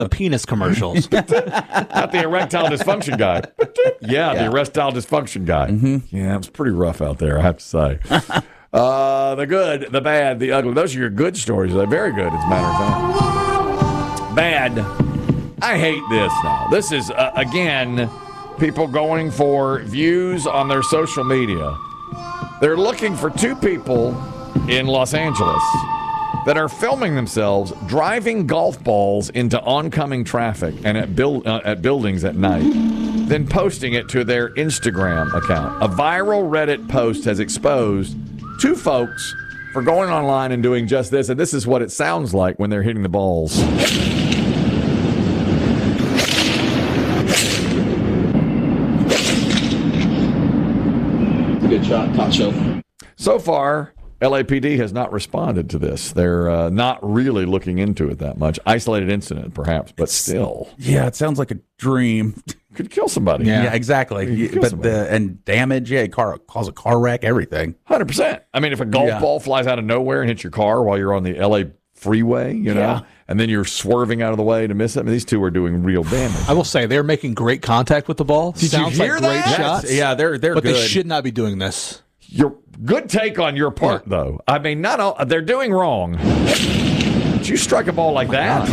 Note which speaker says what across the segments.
Speaker 1: the penis commercials.
Speaker 2: Not the erectile dysfunction guy. Yeah, the erectile dysfunction guy. Mm-hmm. Yeah, it was pretty rough out there, I have to say. The good, the bad, the ugly. Those are your good stories. They're very good, as a matter of fact. Bad. I hate this now. This is, again, people going for views on their social media. They're looking for two people in Los Angeles that are filming themselves driving golf balls into oncoming traffic and at buildings at night, then posting it to their Instagram account. A viral Reddit post has exposed two folks for going online and doing just this, and this is what it sounds like when they're hitting the balls.
Speaker 3: Good shot, top shelf.
Speaker 2: So far, LAPD has not responded to this. They're not really looking into it that much. Isolated incident, perhaps, but still.
Speaker 4: Yeah, it sounds like a dream.
Speaker 2: Could kill somebody.
Speaker 4: Yeah, exactly. And damage, cause a car wreck, everything.
Speaker 2: 100%. I mean, if a golf ball flies out of nowhere and hits your car while you're on the LA freeway, you know, and then you're swerving out of the way to miss it, I mean, these two are doing real damage.
Speaker 1: I will say they're making great contact with the ball.
Speaker 2: Did you hear
Speaker 1: like
Speaker 2: that?
Speaker 1: Great shots.
Speaker 4: Yeah, they're
Speaker 1: but
Speaker 4: good.
Speaker 1: They should not be doing this.
Speaker 2: Your good take on your part, though. I mean, not all, they're doing wrong. But you strike a ball like that,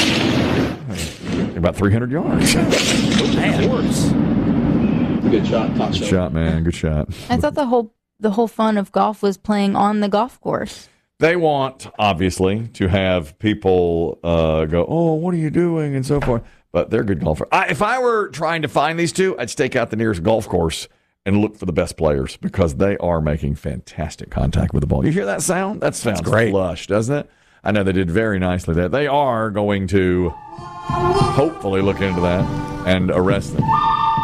Speaker 2: about 300 yards.
Speaker 3: Good shot, top
Speaker 2: Good
Speaker 3: shelf.
Speaker 2: shot, man. Good shot.
Speaker 5: I thought the whole fun of golf was playing on the golf course.
Speaker 2: They want, obviously, to have people go, oh, what are you doing, and so forth. But they're good golfers. If I were trying to find these two, I'd stake out the nearest golf course and look for the best players because they are making fantastic contact with the ball. You hear that sound? That sounds
Speaker 4: great.
Speaker 2: Lush, doesn't it? I know they did very nicely there. They are going to hopefully look into that and arrest them.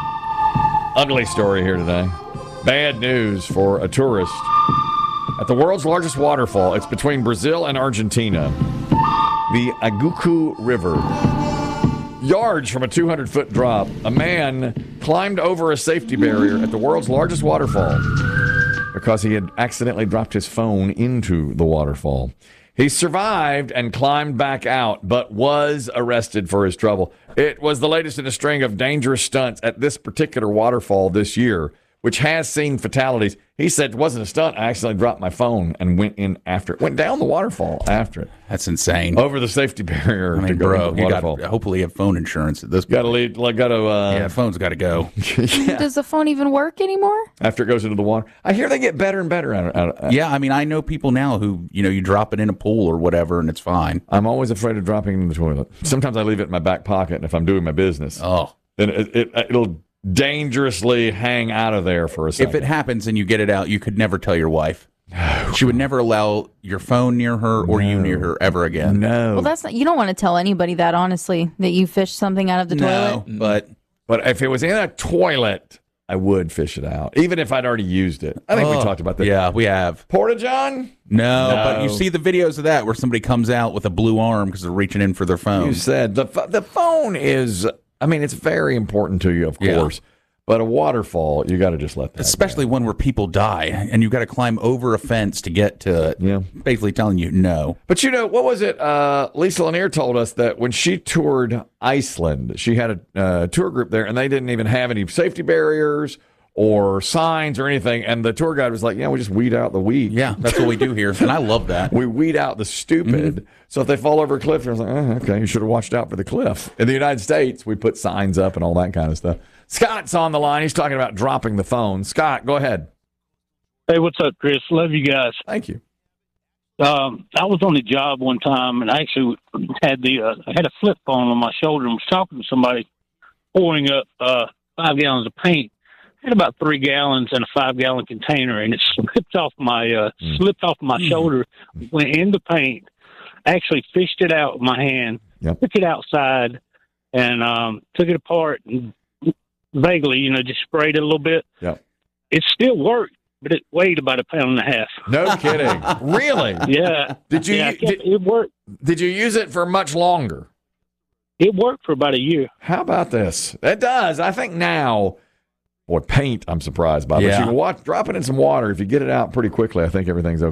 Speaker 2: Ugly story here today. Bad news for a tourist. At the world's largest waterfall, it's between Brazil and Argentina, the Agucu River. Yards from a 200-foot drop, a man climbed over a safety barrier at the world's largest waterfall because he had accidentally dropped his phone into the waterfall. He survived and climbed back out, but was arrested for his trouble. It was the latest in a string of dangerous stunts at this particular waterfall this year, which has seen fatalities. He said it wasn't a stunt. I accidentally dropped my phone and went in after it. Went down the waterfall after it.
Speaker 4: That's insane.
Speaker 2: Over the safety barrier
Speaker 4: I mean,
Speaker 2: to go
Speaker 4: bro,
Speaker 2: into the
Speaker 4: you
Speaker 2: waterfall.
Speaker 4: got hopefully you have phone insurance at this point.
Speaker 2: Yeah,
Speaker 4: phone's got to go.
Speaker 5: Does the phone even work anymore?
Speaker 2: After it goes into the water. I hear they get better and better at
Speaker 4: Yeah, I mean, I know people now who, you drop it in a pool or whatever, and it's fine.
Speaker 2: I'm always afraid of dropping it in the toilet. Sometimes I leave it in my back pocket, and if I'm doing my business, then it'll dangerously hang out of there for a second.
Speaker 4: If it happens and you get it out, you could never tell your wife. She would never allow your phone near her or you near her ever again.
Speaker 2: No.
Speaker 5: Well, that's not, you don't want to tell anybody that, honestly, that you fished something out of the toilet.
Speaker 2: But if it was in a toilet, I would fish it out, even if I'd already used it. I think we talked about that.
Speaker 4: Yeah, we have.
Speaker 2: Porta-John?
Speaker 4: No, but you see the videos of that where somebody comes out with a blue arm because they're reaching in for their phone.
Speaker 2: You said the phone is, I mean, it's very important to you, of course. But a waterfall, you got to just let that
Speaker 4: Especially one where people die, and you got to climb over a fence to get to it.
Speaker 2: Yeah.
Speaker 4: Basically telling you no.
Speaker 2: But what was it? Lisa Lanier told us that when she toured Iceland, she had a tour group there, and they didn't even have any safety barriers or signs or anything. And the tour guide was like, we just weed out the weak.
Speaker 4: Yeah, that's what we do here. And I love that.
Speaker 2: We weed out the stupid. Mm-hmm. So if they fall over a cliff, I was like, okay, you should have watched out for the cliff. In the United States, we put signs up and all that kind of stuff. Scott's on the line. He's talking about dropping the phone. Scott, go ahead.
Speaker 6: Hey, what's up, Chris? Love you guys.
Speaker 2: Thank you.
Speaker 6: I was on the job one time and I actually had I had a flip phone on my shoulder and was talking to somebody pouring up 5 gallons of paint. I had about 3 gallons in a 5-gallon container, and it slipped off my shoulder, went in the paint. Actually fished it out with my hand, took it outside, and took it apart and vaguely, just sprayed it a little bit.
Speaker 2: Yep.
Speaker 6: It still worked, but it weighed about 1.5 pounds.
Speaker 2: No kidding. Really?
Speaker 6: Yeah. It worked.
Speaker 2: Did you use it for much longer?
Speaker 6: It worked for about a year.
Speaker 2: How about this? It does. I think now, paint, I'm surprised by. But you can drop it in some water. If you get it out pretty quickly, I think everything's okay.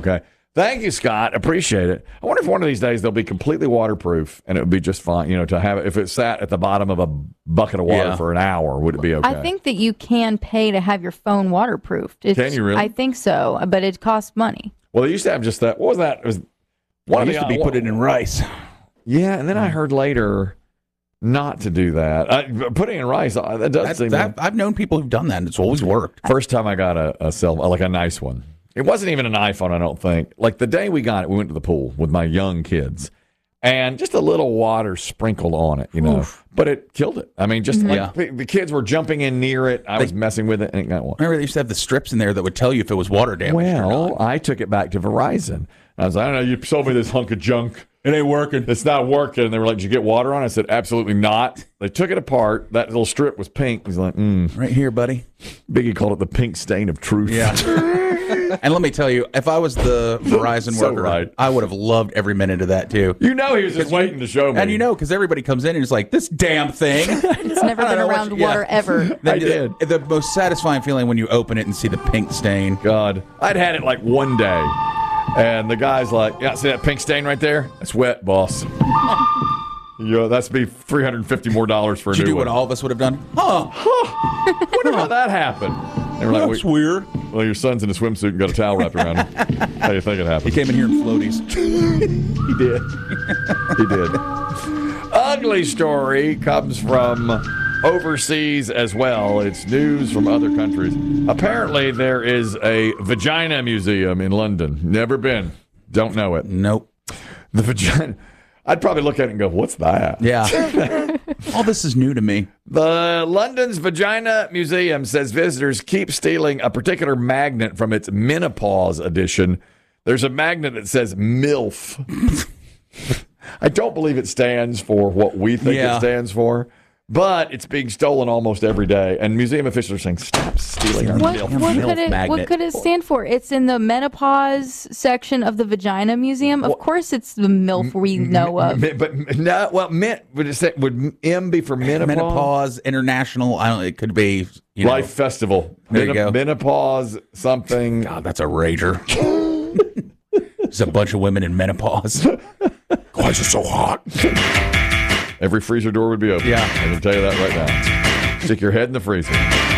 Speaker 2: Thank you, Scott. Appreciate it. I wonder if one of these days they'll be completely waterproof and it would be just fine, to have it. If it sat at the bottom of a bucket of water for an hour, would it be okay?
Speaker 5: I think that you can pay to have your phone waterproofed.
Speaker 2: Can you really?
Speaker 5: I think so, but it costs money.
Speaker 2: Well, they used to have just that. What was that? It was one
Speaker 4: used to be put it in rice.
Speaker 2: Yeah, and then I heard later not to do that. Putting in rice, that does seem.
Speaker 4: I've known people who've done that, and it's always worked.
Speaker 2: First time I got a cell, like a nice one. It wasn't even an iPhone, I don't think. Like the day we got it, we went to the pool with my young kids, and just a little water sprinkled on it, Oof. But it killed it. I mean, just like the kids were jumping in near it. I was messing with it, and it got one.
Speaker 4: Remember, they used to have the strips in there that would tell you if it was water damage.
Speaker 2: Well, I took it back to Verizon. I was like, I don't know, you sold me this hunk of junk. It ain't working. It's not working. And they were like, did you get water on it? I said, absolutely not. They took it apart. That little strip was pink. He's like,
Speaker 4: Right here, buddy.
Speaker 2: Biggie called it the pink stain of truth.
Speaker 4: Yeah. And let me tell you, if I was the Verizon worker,
Speaker 2: right.
Speaker 4: I would have loved every minute of that, too.
Speaker 2: He was just waiting to show me.
Speaker 4: And because everybody comes in and is like, this damn thing.
Speaker 5: It's never been around water ever.
Speaker 2: I did.
Speaker 4: The most satisfying feeling when you open it and see the pink stain.
Speaker 2: God. I'd had it like one day. And the guy's like, yeah, see that pink stain right there? That's wet, boss. That's be $350 more for a new one.
Speaker 4: Did you do what all of us would have done?
Speaker 2: Wonder how that happened. They were like,
Speaker 4: that's weird.
Speaker 2: Well, your son's in a swimsuit and got a towel wrapped around him. How do you think it happened?
Speaker 4: He came in here in floaties.
Speaker 2: He did. He did. Ugly story comes from overseas as well. It's news from other countries. Apparently, there is a vagina museum in London. Never been. Don't know it.
Speaker 4: Nope.
Speaker 2: The vagina. I'd probably look at it and go, what's that?
Speaker 4: Yeah. All this is new to me.
Speaker 2: The London's Vagina Museum says visitors keep stealing a particular magnet from its menopause edition. There's a magnet that says MILF. I don't believe it stands for what we think it stands for, but it's being stolen almost every day. And museum officials are saying, stop stealing our MILF magnet.
Speaker 5: What could it stand for? It's in the menopause section of the Vagina Museum. Of course, it's the MILF we know of.
Speaker 2: But no, well, would M be for menopause?
Speaker 4: Menopause International. I don't. It could be
Speaker 2: Life Festival.
Speaker 4: There you go.
Speaker 2: Menopause something.
Speaker 4: God, that's a rager. There's a bunch of women in menopause. Why is it so hot?
Speaker 2: Every freezer door would be open.
Speaker 4: Yeah.
Speaker 2: I can tell you that right now. Stick your head in the freezer.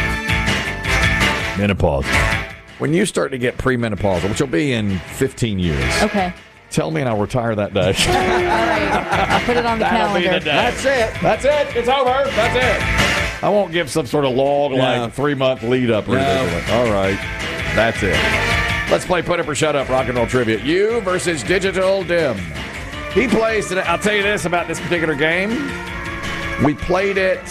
Speaker 2: Menopause. When you start to get premenopausal, which will be in 15 years.
Speaker 5: Okay.
Speaker 2: Tell me and I'll retire that day.
Speaker 5: All right. I'll put it on the
Speaker 2: That'll
Speaker 5: calendar.
Speaker 2: be the day. That's it. That's it. It's over. That's it. I won't give some sort of long, 3-month lead up or anything. All right. That's it. Let's play Put Up or Shut Up Rock and Roll Trivia. You versus Digital Dim. He plays today. I'll tell you this about this particular game. We played it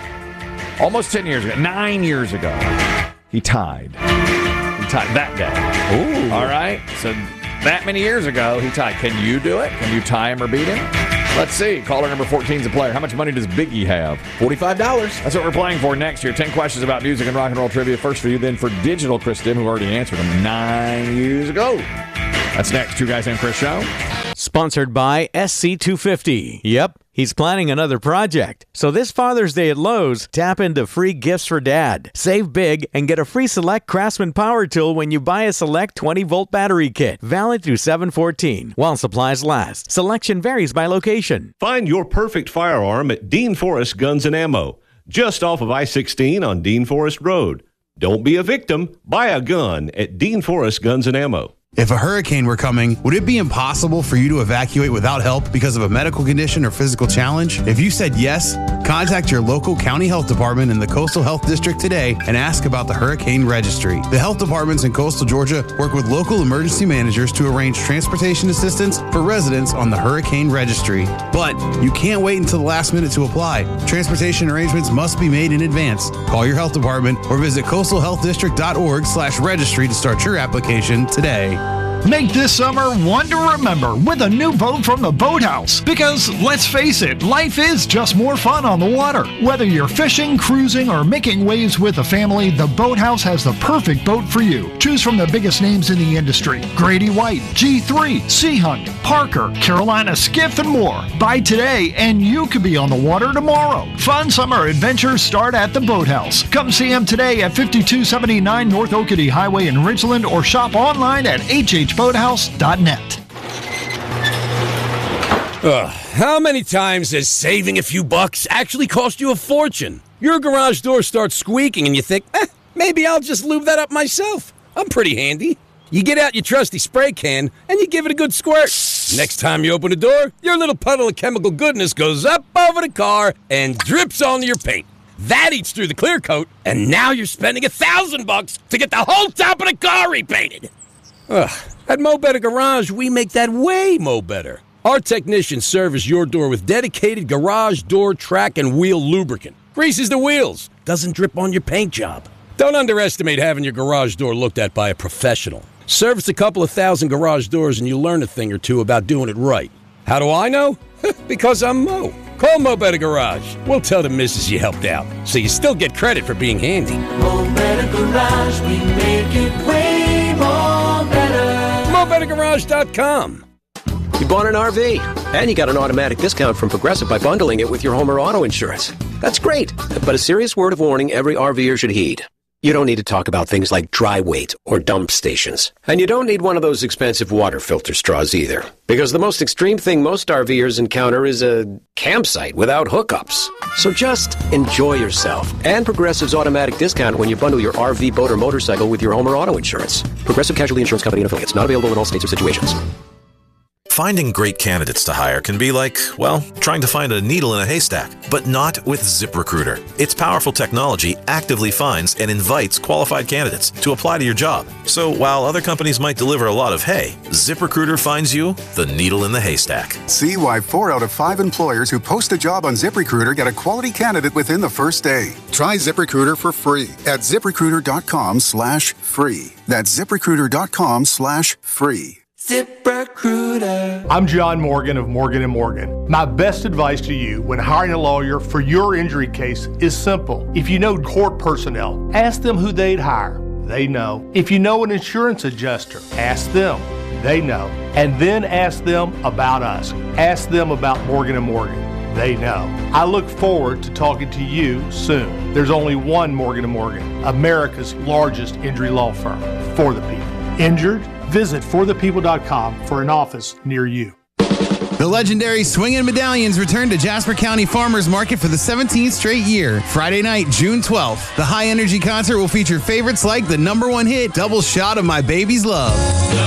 Speaker 2: almost 10 years ago, 9 years ago. He tied. He tied that day. Ooh. All right. So that many years ago, he tied. Can you do it? Can you tie him or beat him? Let's see. Caller number 14 is a player. How much money does Biggie have?
Speaker 4: $45.
Speaker 2: That's what we're playing for next year. 10 questions about music and rock and roll trivia. First for you, then for Digital Chris Dim, who already answered them 9 years ago. That's next. Two Guys Named Chris show.
Speaker 7: Sponsored by SC250. Yep, he's planning another project. So this Father's Day at Lowe's, tap into free gifts for Dad. Save big and get a free Select Craftsman power tool when you buy a Select 20-volt battery kit. Valid through 7/14 while supplies last. Selection varies by location.
Speaker 8: Find your perfect firearm at Dean Forest Guns and Ammo, just off of I-16 on Dean Forest Road. Don't be a victim. Buy a gun at Dean Forest Guns and Ammo.
Speaker 9: If a hurricane were coming, would it be impossible for you to evacuate without help because of a medical condition or physical challenge? If you said yes, contact your local county health department in the Coastal Health District today and ask about the Hurricane Registry. The health departments in coastal Georgia work with local emergency managers to arrange transportation assistance for residents on the Hurricane Registry. But you can't wait until the last minute to apply. Transportation arrangements must be made in advance. Call your health department or visit coastalhealthddistrict.org/registry to start your application today.
Speaker 10: Make this summer one to remember with a new boat from the Boathouse. Because let's face it, life is just more fun on the water. Whether you're fishing, cruising, or making waves with a family, the Boathouse has the perfect boat for you. Choose from the biggest names in the industry: Grady White, G3, Sea Hunt, Parker, Carolina Skiff, and more. Buy today and you could be on the water tomorrow. Fun summer adventures start at the Boathouse. Come see them today at 5279 North Oakity Highway in Ridgeland or shop online at HHBoats.com. www.boathouse.net.
Speaker 11: How many times has saving a few bucks actually cost you a fortune? Your garage door starts squeaking and you think, maybe I'll just lube that up myself. I'm pretty handy. You get out your trusty spray can and you give it a good squirt. Next time you open the door, your little puddle of chemical goodness goes up over the car and drips onto your paint. That eats through the clear coat, and now you're spending $1,000 to get the whole top of the car repainted. At Mo Better Garage, we make that way mo better. Our technicians service your door with dedicated garage door track and wheel lubricant. Greases the wheels, doesn't drip on your paint job. Don't underestimate having your garage door looked at by a professional. Service a couple of thousand garage doors and you'll learn a thing or two about doing it right. How do I know? Because I'm Mo. Call Mo Better Garage. We'll tell the missus you helped out, so you still get credit for being handy.
Speaker 12: Mo Better Garage, we make it way more better.
Speaker 11: MoBetterGarage.com.
Speaker 13: You bought an RV, and you got an automatic discount from Progressive by bundling it with your home or auto insurance. That's great, but a serious word of warning every RVer should heed. You don't need to talk about things like dry weight or dump stations. And you don't need one of those expensive water filter straws either. Because the most extreme thing most RVers encounter is a campsite without hookups. So just enjoy yourself. And Progressive's automatic discount when you bundle your RV, boat, or motorcycle with your home or auto insurance. Progressive Casualty Insurance Company and Affiliates. Not available in all states or situations.
Speaker 14: Finding great candidates to hire can be like, well, trying to find a needle in a haystack, but not with ZipRecruiter. Its powerful technology actively finds and invites qualified candidates to apply to your job. So while other companies might deliver a lot of hay, ZipRecruiter finds you the needle in the haystack.
Speaker 15: See why 4 out of 5 employers who post a job on ZipRecruiter get a quality candidate within the first day. Try ZipRecruiter for free at ZipRecruiter.com/free. That's ZipRecruiter.com/free.
Speaker 12: ZipRecruiter.
Speaker 16: I'm John Morgan of Morgan & Morgan. My best advice to you when hiring a lawyer for your injury case is simple. If you know court personnel, ask them who they'd hire. They know. If you know an insurance adjuster, ask them. They know. And then ask them about us. Ask them about Morgan & Morgan. They know. I look forward to talking to you soon. There's only one Morgan & Morgan, America's largest injury law firm, for the people. Injured? Visit forthepeople.com for an office near you.
Speaker 9: The legendary Swingin' Medallions return to Jasper County Farmers Market for the 17th straight year. Friday night, June 12th. The high-energy concert will feature favorites like the #1 hit, Double Shot of My Baby's Love.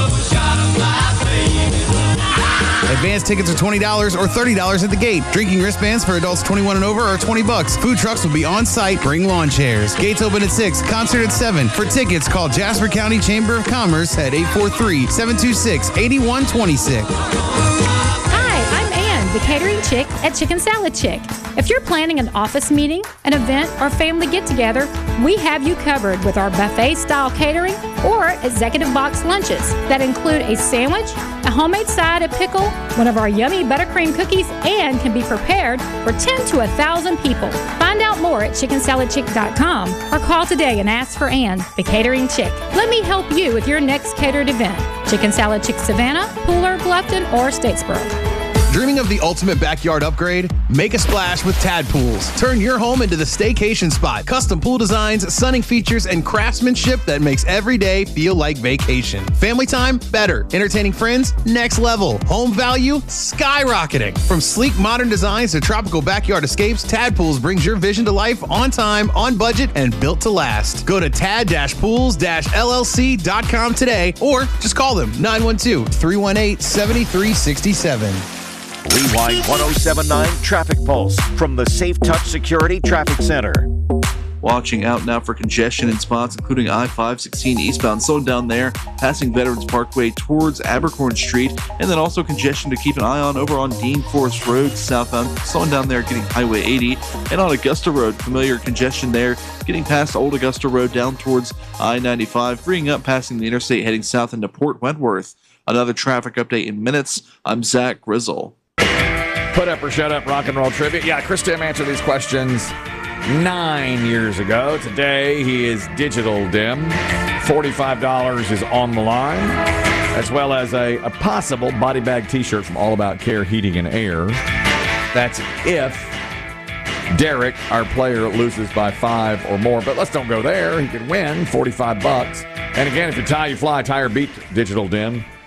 Speaker 9: Advance tickets are $20 or $30 at the gate. Drinking wristbands for adults 21 and over are $20. Food trucks will be on site. Bring lawn chairs. Gates open at 6. Concert at 7. For tickets, call Jasper County Chamber of Commerce at 843-726-8126.
Speaker 17: Hi, I'm Ann, the catering chick at Chicken Salad Chick. If you're planning an office meeting, an event, or family get-together, we have you covered with our buffet-style catering or executive box lunches that include a sandwich, a homemade side, a pickle, one of our yummy buttercream cookies, and can be prepared for 10 to 1,000 people. Find out more at chickensaladchick.com or call today and ask for Ann, the catering chick. Let me help you with your next catered event. Chicken Salad Chick Savannah, Pooler, Bluffton, or Statesboro.
Speaker 9: Dreaming of the ultimate backyard upgrade? Make a splash with Tad Pools. Turn your home into the staycation spot. Custom pool designs, sunning features, and craftsmanship that makes every day feel like vacation. Family time? Better. Entertaining friends? Next level. Home value? Skyrocketing. From sleek modern designs to tropical backyard escapes, Tad Pools brings your vision to life on time, on budget, and built to last. Go to tad-pools-llc.com today or just call them 912-318-7367.
Speaker 18: Rewind 1079 Traffic Pulse from the Safe Touch Security Traffic Center.
Speaker 19: Watching out now for congestion in spots, including I-516 eastbound, slowing down there, passing Veterans Parkway towards Abercorn Street, and then also congestion to keep an eye on over on Dean Forest Road southbound, slowing down there, getting Highway 80, and on Augusta Road, familiar congestion there, getting past Old Augusta Road down towards I-95, freeing up, passing the interstate, heading south into Port Wentworth. Another traffic update in minutes. I'm Zach Grizzle.
Speaker 2: Put up or shut up rock and roll trivia. Yeah, Chris Tim answered these questions 9 years ago. Today, he is Digital Dim. $45 is on the line, as well as a possible body bag t-shirt from All About Care Heating and Air. That's if Derek, our player, loses by 5 or more. But let's don't go there. He could win $45. And again, if you tie, you fly, tie or beat Digital Dim.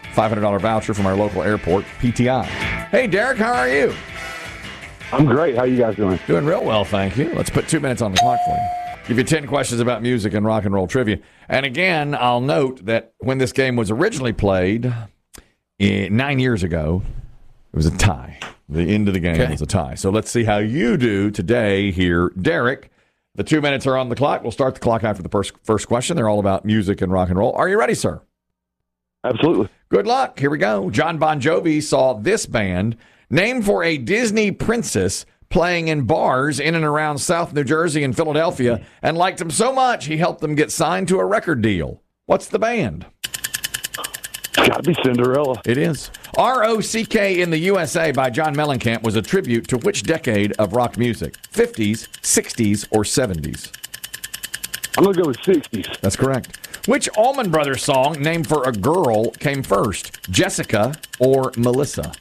Speaker 2: $500 voucher from our local airport, PTI. Hey, Derek, how are you?
Speaker 20: I'm great. How are you guys doing?
Speaker 2: Doing real well, thank you. Let's put 2 minutes on the clock for you. Give you 10 questions about music and rock and roll trivia. And again, I'll note that when this game was originally played 9 years ago, it was a tie. The end of the game was a tie. So let's see how you do today here, Derek. The 2 minutes are on the clock. We'll start the clock after the first question. They're all about music and rock and roll. Are you ready, sir?
Speaker 20: Absolutely.
Speaker 2: Good luck. Here we go. John Bon Jovi saw this band, named for a Disney princess, playing in bars in and around South New Jersey and Philadelphia, and liked them so much he helped them get signed to a record deal. What's the band?
Speaker 20: It's got to be Cinderella.
Speaker 2: It is. R.O.C.K. in the USA by John Mellencamp was a tribute to which decade of rock music? 50s, 60s, or 70s?
Speaker 20: I'm going to go with 60s.
Speaker 2: That's correct. Which Allman Brothers song named for a girl came first? Jessica or Melissa?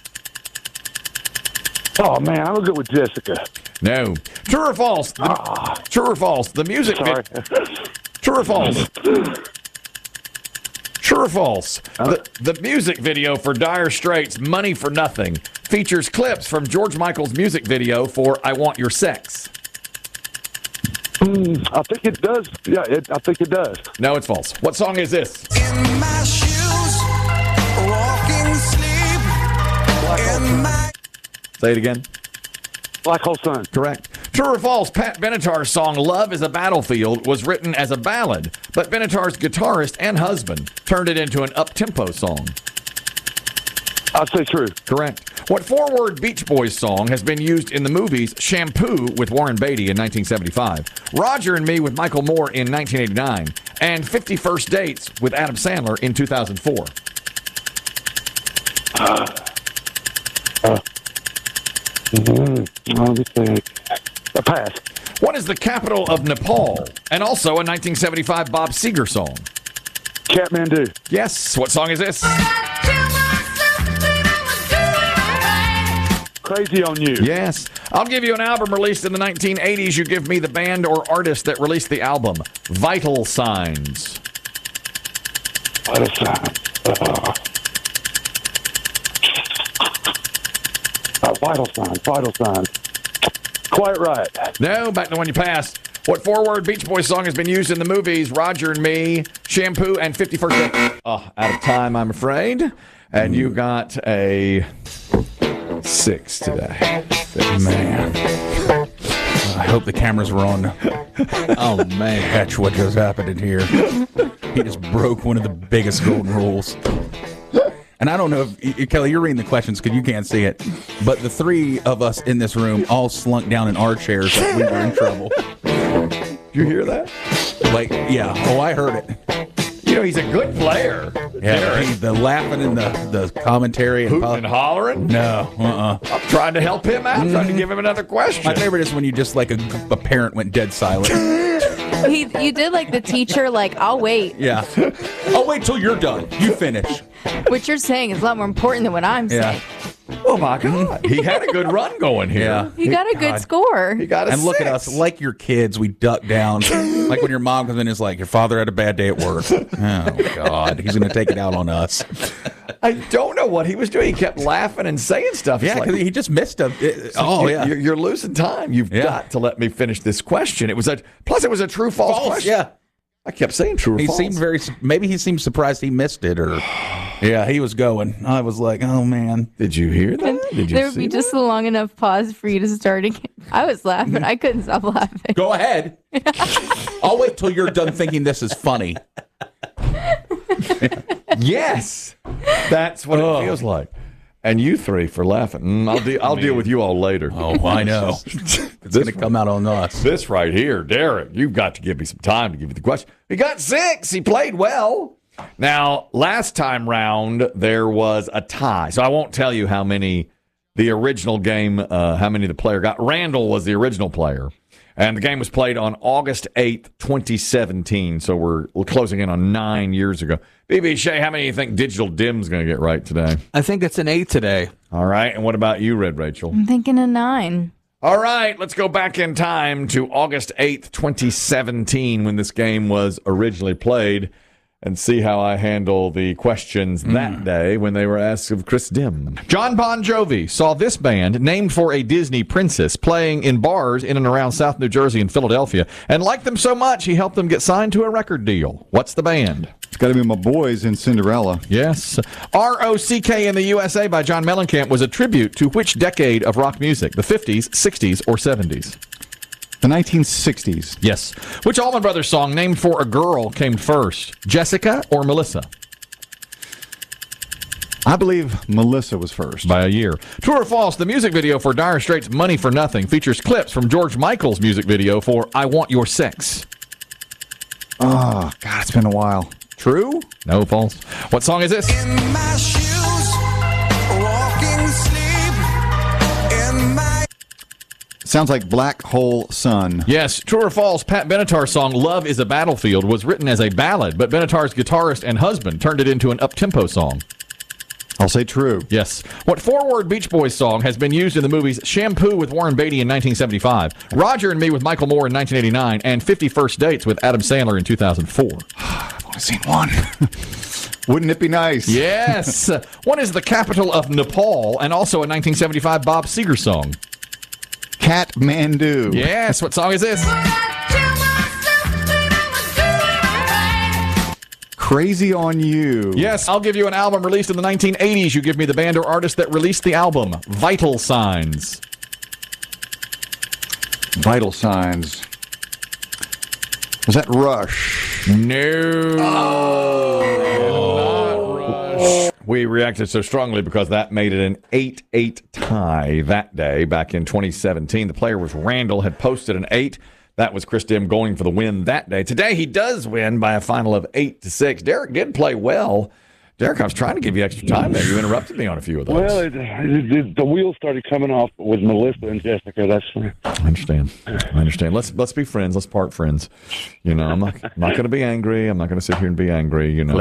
Speaker 20: Oh, man, I'm going to go with Jessica.
Speaker 2: No. True or false? True or false? The music video. True or false? True or false? The music video for Dire Straits' Money for Nothing features clips from George Michael's music video for I Want Your Sex.
Speaker 20: I think it does. Yeah, I think it does.
Speaker 2: No, it's false. What song is this?
Speaker 12: In my shoes, walking sleep.
Speaker 2: Say it again.
Speaker 20: Black Hole Sun.
Speaker 2: Correct. True or false? Pat Benatar's song Love is a Battlefield was written as a ballad, but Benatar's guitarist and husband turned it into an up-tempo song.
Speaker 20: I'd say true.
Speaker 2: Correct. What four-word Beach Boys song has been used in the movies Shampoo with Warren Beatty in 1975, Roger and Me with Michael Moore in 1989, and 50 First Dates with Adam Sandler in 2004?
Speaker 20: Let me think. A pass.
Speaker 2: What is the capital of Nepal? And also a 1975 Bob Seger song.
Speaker 20: Kathmandu.
Speaker 2: Yes. What song is this?
Speaker 20: Crazy on You.
Speaker 2: Yes. I'll give you an album released in the 1980s. You give me the band or artist that released the album. Vital Signs.
Speaker 20: Vital Signs. Vital Signs. Vital Signs. Quite right.
Speaker 2: No, back to the one you passed. What four-word Beach Boys song has been used in the movies Roger and Me, Shampoo, and 51st Dates? Oh, out of time, I'm afraid. And you got a 6 today.
Speaker 4: Man. I hope the cameras were on. Oh, man. Catch what just happened in here. He just broke one of the biggest golden rules. And I don't know if, Kelly, you're reading the questions because you can't see it, but the three of us in this room all slunk down in our chairs like we were in trouble.
Speaker 2: Did you hear that?
Speaker 4: Like, yeah. Oh, I heard it.
Speaker 2: You know, he's a good player.
Speaker 4: Yeah, the laughing and the commentary.
Speaker 2: Hooting and hollering?
Speaker 4: No,
Speaker 2: I'm trying to help him out, trying to give him another question.
Speaker 4: My favorite is when you just, like, a parent went dead silent.
Speaker 5: You did like the teacher, like, I'll wait.
Speaker 4: Yeah. I'll wait till you're done. You finish.
Speaker 5: What you're saying is a lot more important than what I'm saying.
Speaker 2: Oh, my God. He had a good run going here.
Speaker 4: Yeah.
Speaker 5: He got a good score.
Speaker 2: He got a
Speaker 4: And look
Speaker 2: 6.
Speaker 4: at us, like your kids, we duck down. Like when your mom comes in and is like, your father had a bad day at work. Oh, God. He's going to take it out on us.
Speaker 2: I don't know what he was doing. He kept laughing and saying stuff.
Speaker 4: Yeah, because he just missed him.
Speaker 2: You're losing time. You've got to let me finish this question. Plus it was a true-false question.
Speaker 4: Yeah.
Speaker 2: I kept saying true or false.
Speaker 4: Maybe he seemed surprised he missed it, or yeah, he was going. I was like, oh man,
Speaker 2: did you hear that? Did you
Speaker 5: there would be just a long enough pause for you to start again. I was laughing. I couldn't stop laughing.
Speaker 4: Go ahead. I'll wait till you're done thinking this is funny.
Speaker 2: Yes, that's what it feels like. And you three for laughing. I'll deal with you all later.
Speaker 4: Oh, I know. It's going to come out on us.
Speaker 2: This right here, Derek, you've got to give me some time to give you the question. He got 6. He played well. Now, last time round, there was a tie. So I won't tell you how many the original game, how many the player got. Randall was the original player. And the game was played on August 8th, 2017. So we're closing in on 9 years ago. BB Shea, how many do you think Digital Dim's going to get right today?
Speaker 1: I think it's an 8 today.
Speaker 2: All right. And what about you, Red Rachel?
Speaker 5: I'm thinking a 9.
Speaker 2: All right. Let's go back in time to August 8th, 2017, when this game was originally played. and see how I handle the questions that day when they were asked of Chris Dim. John Bon Jovi saw this band, named for a Disney princess, playing in bars in and around South New Jersey and Philadelphia, and liked them so much he helped them get signed to a record deal. What's the band?
Speaker 21: It's got to be my boys in Cinderella.
Speaker 2: Yes. R.O.C.K. in the USA by John Mellencamp was a tribute to which decade of rock music? The 50s, 60s, or 70s?
Speaker 21: The 1960s.
Speaker 2: Yes. Which Allman Brothers song named for a girl came first? Jessica or Melissa?
Speaker 21: I believe Melissa was first.
Speaker 2: By a year. True or false, the music video for Dire Straits' Money for Nothing features clips from George Michael's music video for I Want Your Sex.
Speaker 21: Oh, God, it's been a while.
Speaker 2: True? No, false. What song is this?
Speaker 12: In my shoes, walking sleep in my...
Speaker 21: Sounds like Black Hole Sun.
Speaker 2: Yes. True or false, Pat Benatar's song Love is a Battlefield was written as a ballad, but Benatar's guitarist and husband turned it into an up-tempo song.
Speaker 21: I'll say true.
Speaker 2: Yes. What four-word Beach Boys song has been used in the movies Shampoo with Warren Beatty in 1975, Roger and Me with Michael Moore in 1989, and 50 First Dates with Adam Sandler in 2004?
Speaker 21: I've only seen one. Wouldn't it be nice?
Speaker 2: Yes. What is the capital of Nepal and also a 1975 Bob Seger song?
Speaker 21: Kathmandu.
Speaker 2: Yes. What song is this?
Speaker 21: Crazy on You.
Speaker 2: Yes, I'll give you an album released in the 1980s. You give me the band or artist that released the album. Vital Signs.
Speaker 21: Vital Signs. Was that Rush?
Speaker 2: No. Not Rush. We reacted so strongly because that made it an 8-8 tie that day back in 2017. The player was Randall, had posted an 8. That was Chris Dim going for the win that day. Today, he does win by a final of 8-6. Derek did play well. Derek, I was trying to give you extra time there. You interrupted me on a few of those.
Speaker 20: Well, the wheels started coming off with Melissa and Jessica. That's.
Speaker 2: I understand. Let's be friends. Let's part friends. You know, I'm not going to be angry. I'm not going to sit here and be angry. You know.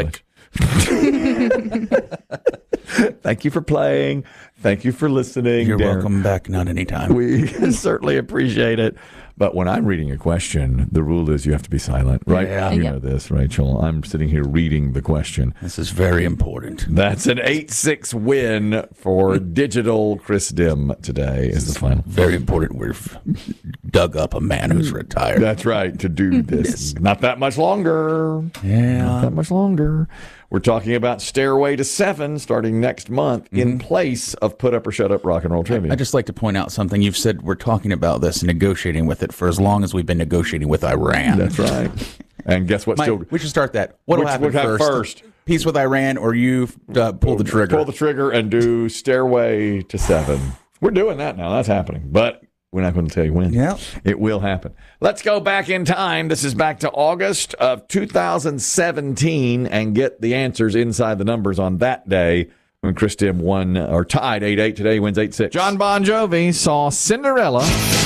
Speaker 2: Thank you for playing. Thank you for listening.
Speaker 4: You're
Speaker 2: Derek.
Speaker 4: welcome back. Not anytime.
Speaker 2: We certainly appreciate it. But when I'm reading a question, the rule is you have to be silent, right?
Speaker 4: Yeah.
Speaker 2: You know this, Rachel. I'm sitting here reading the question.
Speaker 4: This is very important.
Speaker 2: That's an 8-6 win for Digital Chris Dim today is the final.
Speaker 4: Very important. We've dug up a man who's retired.
Speaker 2: That's right, to do this. Not that much longer.
Speaker 4: Yeah.
Speaker 2: Not that much longer. We're talking about Stairway to Seven starting next month in place of Put Up or Shut Up Rock and Roll Trivia.
Speaker 4: I'd just like to point out something. You've said we're talking about this and negotiating with it for as long as we've been negotiating with Iran.
Speaker 2: That's right. And guess what?
Speaker 4: We should start that. What'll happen first? Peace with Iran, or you pull the trigger?
Speaker 2: Pull the trigger and do Stairway to Seven. We're doing that now. That's happening. But we're not going to tell you when.
Speaker 4: Yeah.
Speaker 2: It will happen. Let's go back in time. This is back to August of 2017 and get the answers inside the numbers on that day when Chris Dim won or tied 8-8. Today he wins 8-6. John Bon Jovi saw Cinderella.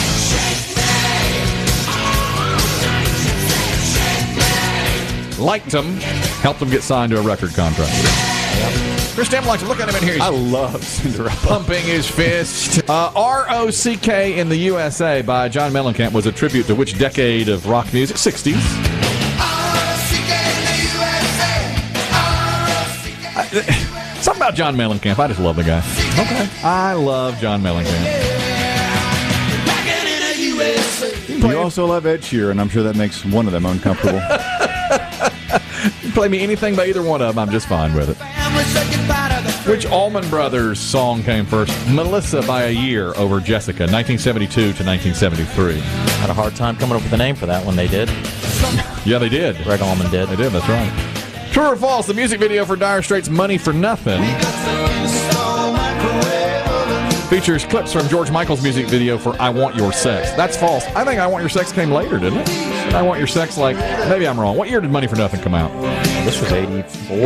Speaker 2: Liked him. Helped him get signed to a record contract. Chris Dim likes to look at him in here.
Speaker 21: I love Cinderella.
Speaker 2: Pumping his fist. R.O.C.K. in the USA by John Mellencamp was a tribute to which decade of rock music? 60s. Something about John Mellencamp. I just love the guy. Okay. I love John Mellencamp.
Speaker 21: You also love Ed Sheeran. I'm sure that makes one of them uncomfortable.
Speaker 2: You play me anything by either one of them, I'm just fine with it. Which Allman Brothers song came first? Melissa by a year over Jessica, 1972 to 1973.
Speaker 22: Had a hard time coming up with a name for that one. They did.
Speaker 2: Yeah, they did.
Speaker 22: Greg Allman did.
Speaker 2: They did, that's right. True or false, the music video for Dire Straits' Money for Nothing features clips from George Michael's music video for I Want Your Sex. That's false. I think I Want Your Sex came later, didn't it? I Want Your Sex, maybe I'm wrong. What year did Money for Nothing come out?
Speaker 22: This was 84?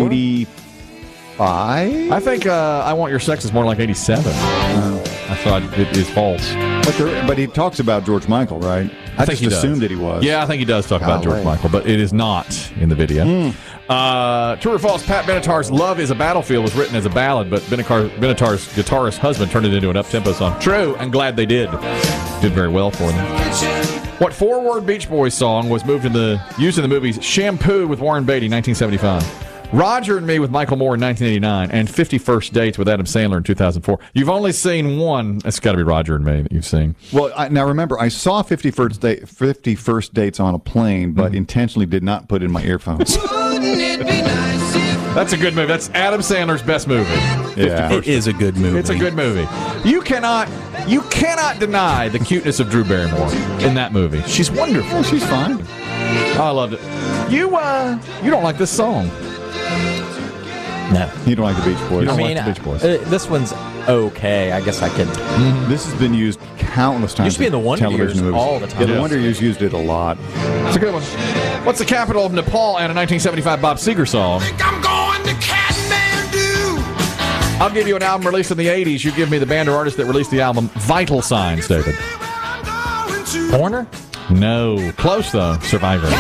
Speaker 21: 85?
Speaker 2: I think I Want Your Sex is more like 87. I thought it is false.
Speaker 21: But he talks about George Michael, right? I
Speaker 2: think
Speaker 21: just
Speaker 2: he
Speaker 21: assumed that he was.
Speaker 2: Yeah, I think he does talk about George Michael, but it is not in the video. True or false, Pat Benatar's Love is a Battlefield was written as a ballad, but Benatar's guitarist husband turned it into an up-tempo song. True, and glad they did. Did very well for them. What four-word Beach Boys song was used in the movies Shampoo with Warren Beatty, 1975, Roger and Me with Michael Moore in 1989, and 50 First Dates with Adam Sandler in 2004? You've only seen one. It's got to be Roger and Me that you've seen.
Speaker 21: Well, now remember, I saw 50 First Dates on a plane, but intentionally did not put in my earphones.
Speaker 2: That's a good movie. That's Adam Sandler's best movie.
Speaker 21: Yeah.
Speaker 4: It is a good movie.
Speaker 2: It's a good movie. You cannot deny the cuteness of Drew Barrymore in that movie. She's wonderful.
Speaker 21: Oh, she's fine.
Speaker 2: I loved it. You don't like this song.
Speaker 22: No.
Speaker 21: You don't like the Beach Boys.
Speaker 22: I
Speaker 21: don't
Speaker 22: mean,
Speaker 21: like the Beach Boys.
Speaker 22: This one's okay. I guess I could.
Speaker 21: This has been used countless times.
Speaker 22: Used to be in the Wonder
Speaker 21: television
Speaker 22: Years
Speaker 21: movies.
Speaker 22: all the time.
Speaker 21: Yeah, the Wonder Years used it a lot.
Speaker 2: It's a good one. What's the capital of Nepal and a 1975 Bob Seger song?
Speaker 12: I'm going to Kathmandu.
Speaker 2: I'll give you an album released in the 80s. You give me the band or artist that released the album Vital Signs, David.
Speaker 22: Foreigner?
Speaker 2: No. Close, though. Survivor.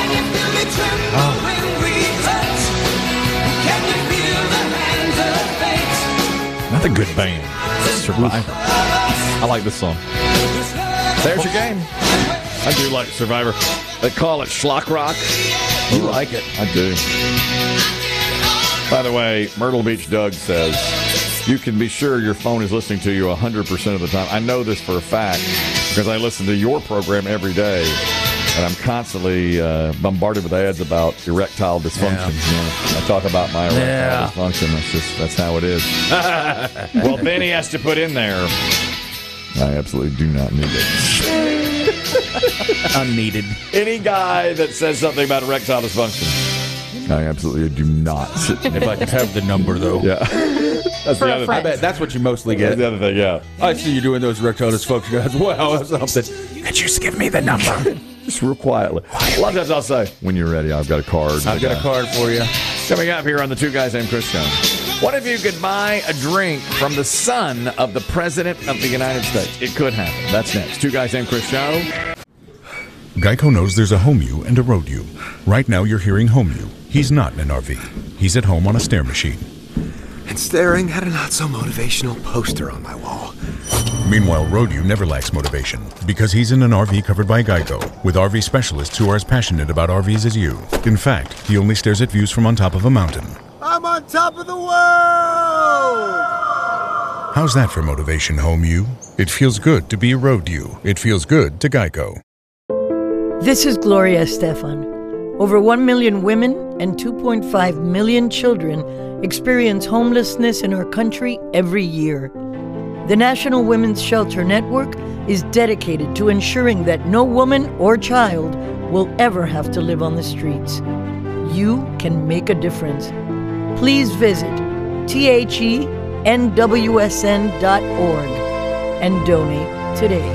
Speaker 2: Not a good band. Survivor. I like this song. There's your game. I do like Survivor. They call it schlock rock.
Speaker 22: You like it.
Speaker 2: I do. By the way, Myrtle Beach Doug says, you can be sure your phone is listening to you 100% of the time. I know this for a fact because I listen to your program every day, and I'm constantly bombarded with ads about erectile dysfunction. Yeah. I talk about my erectile dysfunction. That's how it is. Well, then he has to put in there, I absolutely do not need it.
Speaker 4: Unneeded.
Speaker 2: Any guy that says something about erectile dysfunction, I absolutely do not.
Speaker 4: If I could have the number, though.
Speaker 2: Yeah. That's the other thing.
Speaker 4: I bet that's what you mostly get.
Speaker 2: That's the other thing, yeah.
Speaker 4: I see you doing those erectile dysfunction guys. Wow, that's something. Could you just give me the number?
Speaker 2: Just real quietly. A lot of times I'll say, when you're ready, I've got a card.
Speaker 4: I've got a card for you.
Speaker 2: Coming up here on the Two Guys Named Chris Show. What if you could buy a drink from the son of the President of the United States? It could happen. That's next. Two Guys Named Chris Show.
Speaker 3: Geico knows there's a home you and a road you. Right now you're hearing home you. He's not in an RV. He's at home on a stair machine.
Speaker 6: And staring at a not-so-motivational poster on my wall.
Speaker 3: Meanwhile, road you never lacks motivation because he's in an RV covered by Geico with RV specialists who are as passionate about RVs as you. In fact, he only stares at views from on top of a mountain.
Speaker 12: I'm on top of the world!
Speaker 3: How's that for motivation, home you? It feels good to be a road you. It feels good to Geico.
Speaker 23: This is Gloria Estefan. Over 1 million women and 2.5 million children experience homelessness in our country every year. The National Women's Shelter Network is dedicated to ensuring that no woman or child will ever have to live on the streets. You can make a difference. Please visit thenwsn.org and donate today.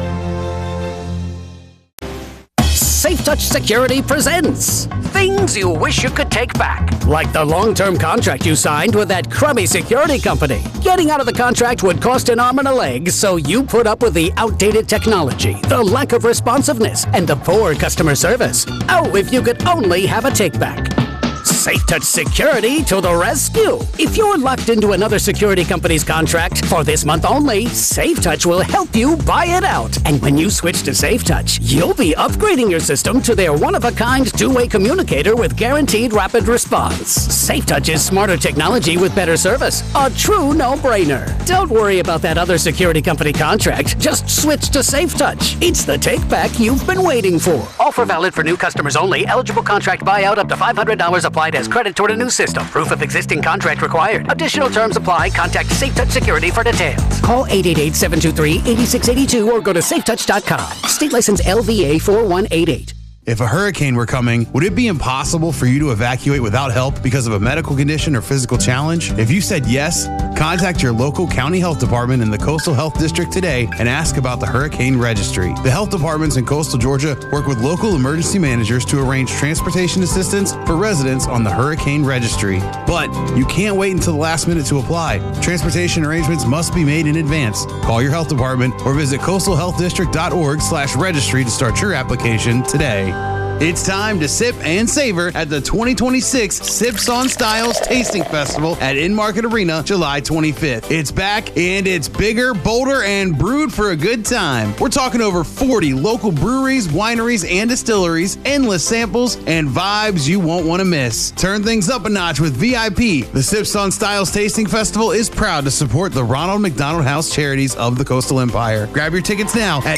Speaker 24: Safe Touch Security presents things you wish you could take back. Like the long-term contract you signed with that crummy security company. Getting out of the contract would cost an arm and a leg, so you put up with the outdated technology, the lack of responsiveness, and the poor customer service. Oh, if you could only have a take-back. Safe Touch Security to the rescue. If you're locked into another security company's contract for this month only, Safe Touch will help you buy it out. And when you switch to Safe Touch, you'll be upgrading your system to their one-of-a-kind two-way communicator with guaranteed rapid response. Safe Touch is smarter technology with better service. A true no-brainer. Don't worry about that other security company contract. Just switch to Safe Touch. It's the take-back you've been waiting for. Offer valid for new customers only. Eligible contract buyout up to $500 applied as credit toward a new system. Proof of existing contract required. Additional terms apply. Contact Safe Touch Security for details. Call 888-723-8682 or go to safetouch.com. State license LVA 4188.
Speaker 9: If a hurricane were coming, would it be impossible for you to evacuate without help because of a medical condition or physical challenge? If you said yes, contact your local county health department in the Coastal Health District today and ask about the Hurricane Registry. The health departments in coastal Georgia work with local emergency managers to arrange transportation assistance for residents on the Hurricane Registry. But you can't wait until the last minute to apply. Transportation arrangements must be made in advance. Call your health department or visit coastalhealthdistrict.org/registry to start your application today. It's time to sip and savor at the 2026 Sips on Styles Tasting Festival at In-Market Arena, July 25th. It's back, and it's bigger, bolder, and brewed for a good time. We're talking over 40 local breweries, wineries, and distilleries, endless samples, and vibes you won't want to miss. Turn things up a notch with VIP. The Sips on Styles Tasting Festival is proud to support the Ronald McDonald House Charities of the Coastal Empire. Grab your tickets now at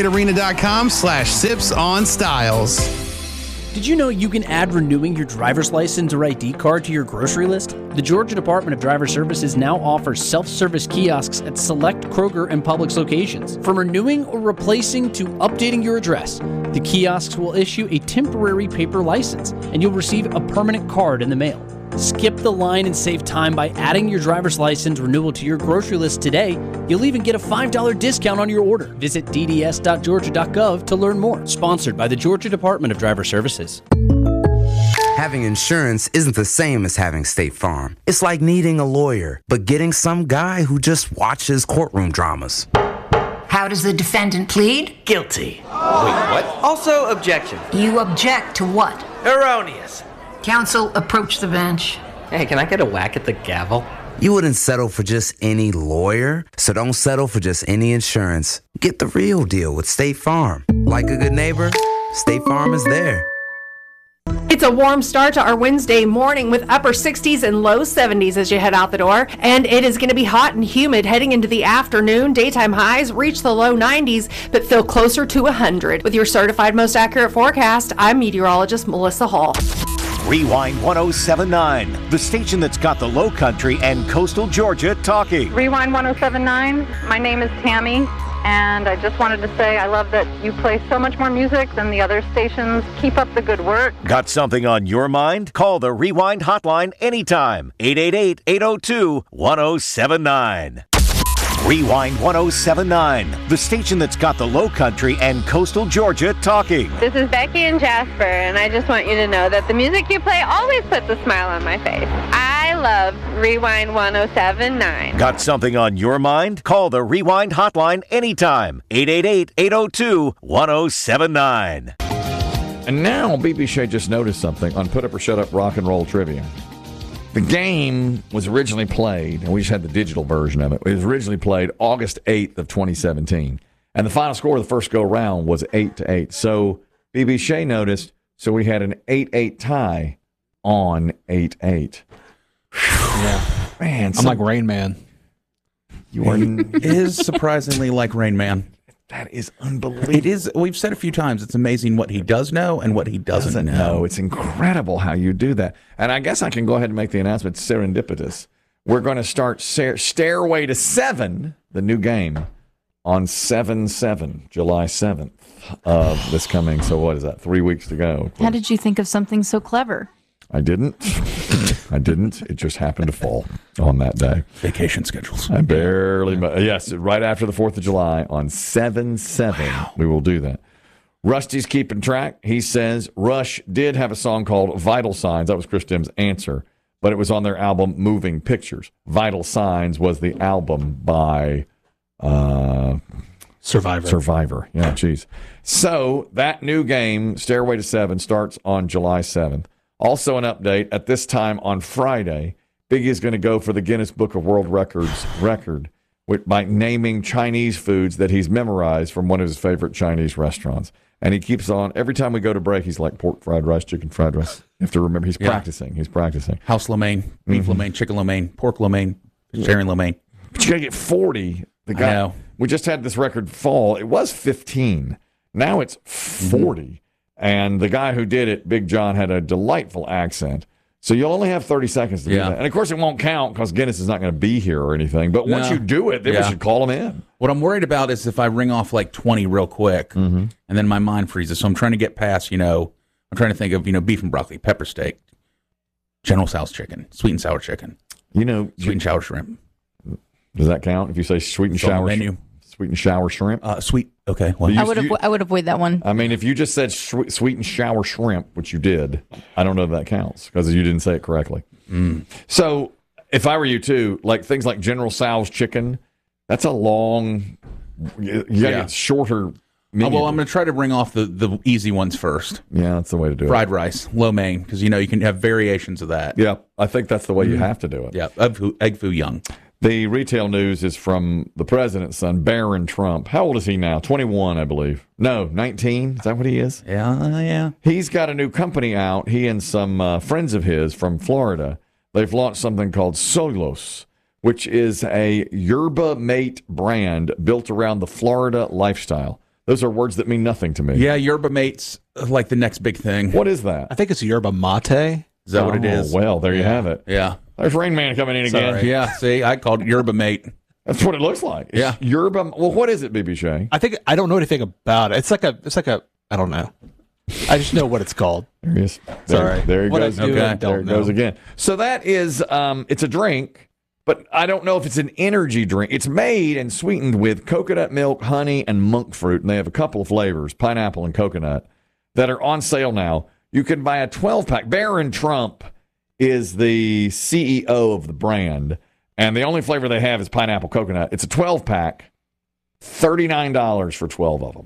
Speaker 9: inmarketarena.com/sipsonstyles.
Speaker 7: Did you know you can add renewing your driver's license or ID card to your grocery list? The Georgia Department of Driver Services now offers self-service kiosks at select Kroger and Publix locations. From renewing or replacing to updating your address, the kiosks will issue a temporary paper license, and you'll receive a permanent card in the mail. Skip the line and save time by adding your driver's license renewal to your grocery list today. You'll even get a $5 discount on your order. Visit dds.georgia.gov to learn more. Sponsored by the Georgia Department of Driver Services.
Speaker 8: Having insurance isn't the same as having State Farm. It's like needing a lawyer, but getting some guy who just watches courtroom dramas.
Speaker 10: How does the defendant plead?
Speaker 11: Guilty. Wait, what? Also, objection.
Speaker 10: You object to what?
Speaker 11: Erroneous.
Speaker 10: Counsel, approach the bench.
Speaker 11: Hey, can I get a whack at the gavel?
Speaker 8: You wouldn't settle for just any lawyer, so don't settle for just any insurance. Get the real deal with State Farm. Like a good neighbor, State Farm is there.
Speaker 25: It's a warm start to our Wednesday morning with upper 60s and low 70s as you head out the door. And it is going to be hot and humid heading into the afternoon. Daytime highs reach the low 90s, but feel closer to 100. With your certified most accurate forecast, I'm meteorologist Melissa Hall.
Speaker 18: Rewind 1079, the station that's got the Low Country and coastal Georgia talking.
Speaker 26: Rewind 1079, my name is Tammy, and I just wanted to say I love that you play so much more music than the other stations. Keep up the good work.
Speaker 18: Got something on your mind? Call the Rewind hotline anytime. 888-802-1079. Rewind 1079, the station that's got the Low Country and coastal Georgia talking.
Speaker 27: This is Becky and Jasper, and I just want you to know that the music you play always puts a smile on my face. I love Rewind 1079.
Speaker 18: Got something on your mind? Call the Rewind hotline anytime. 888-802-1079.
Speaker 2: And now BB Shea just noticed something on Put Up or Shut Up Rock and Roll Trivia. The game was originally played, and we just had the digital version of it. It was originally played August 8th of 2017. And the final score of the first go-round was 8-8. So BB Shea noticed, so we had an 8-8 tie on 8-8.
Speaker 4: Yeah.
Speaker 2: Man,
Speaker 4: I'm like Rain Man.
Speaker 2: You are
Speaker 4: is surprisingly like Rain Man.
Speaker 2: That is unbelievable.
Speaker 4: It is. We've said a few times, it's amazing what he does know and what he doesn't know.
Speaker 2: It's incredible how you do that. And I guess I can go ahead and make the announcement, serendipitous. We're going to start Stairway to 7, the new game, on 7/7, July 7th of this coming, so what is that, 3 weeks to go.
Speaker 5: How did you think of something so clever?
Speaker 2: I didn't. It just happened to fall on that day.
Speaker 4: Vacation schedules.
Speaker 2: I barely. Yes, right after the 4th of July on 7/7, we will do that. Rusty's keeping track. He says Rush did have a song called Vital Signs. That was Chris Dim's answer, but it was on their album Moving Pictures. Vital Signs was the album by Survivor. Yeah, geez. So that new game, Stairway to 7, starts on July 7th. Also an update, at this time on Friday, Biggie is going to go for the Guinness Book of World Records record by naming Chinese foods that he's memorized from one of his favorite Chinese restaurants. And he keeps on, every time we go to break, he's like pork fried rice, chicken fried rice. You have to remember, he's practicing. He's practicing.
Speaker 4: House lo mein, beef lo mein, chicken lo mein, pork lo mein, vegetarian lo mein.
Speaker 2: But you got to get 40. The guy, I know. We just had this record fall. It was 15. Now it's 40. Mm-hmm. And the guy who did it, Big John, had a delightful accent. So you'll only have 30 seconds to do that. And, of course, it won't count because Guinness is not going to be here or anything. But once you do it, then we should call him in.
Speaker 4: What I'm worried about is if I ring off like 20 real quick and then my mind freezes. So I'm trying to get past, I'm trying to think of, beef and broccoli, pepper steak, General Tso's chicken, sweet and sour chicken, sweet and sour shrimp.
Speaker 2: Does that count if you say sweet and sour menu? Sweet and sour shrimp?
Speaker 4: Sweet. Okay. Well,
Speaker 5: I would avoid that one.
Speaker 2: I mean, if you just said sweet and sour shrimp, which you did, I don't know if that counts because you didn't say it correctly. So if I were you too, like things like General Tso's chicken, that's a long, you got to get shorter
Speaker 4: well, I'm going to try to bring off the easy ones first.
Speaker 2: Yeah, that's the way to do it.
Speaker 4: Fried rice, lo mein, because you can have variations of that.
Speaker 2: Yeah, I think that's the way you have to do it.
Speaker 4: Yeah, egg foo young.
Speaker 2: The retail news is from the president's son, Barron Trump. How old is he now? 21, I believe. No, 19. Is that what he is?
Speaker 4: Yeah.
Speaker 2: He's got a new company out. He and some friends of his from Florida, they've launched something called Solos, which is a yerba mate brand built around the Florida lifestyle. Those are words that mean nothing to me.
Speaker 4: Yeah, yerba mate's like the next big thing.
Speaker 2: What is that?
Speaker 1: I think it's yerba mate.
Speaker 4: Is that what it is?
Speaker 2: Well, there you have it.
Speaker 4: Yeah.
Speaker 2: There's Rain Man coming in again.
Speaker 4: Sorry. Yeah, see, I called it yerba mate.
Speaker 2: That's what it looks like.
Speaker 4: Yeah.
Speaker 2: Yerba. Well, what is it, BB Shea?
Speaker 1: I don't know anything about it. It's like a I don't know. I just know what it's called.
Speaker 2: There he is.
Speaker 1: Sorry.
Speaker 2: There he goes.
Speaker 1: Okay.
Speaker 2: There it goes again. So that is, it's a drink, but I don't know if it's an energy drink. It's made and sweetened with coconut milk, honey, and monk fruit, and they have a couple of flavors, pineapple and coconut, that are on sale now. You can buy a 12-pack. Barron Trump is the CEO of the brand, and the only flavor they have is pineapple coconut. It's a 12-pack, $39 for 12 of them.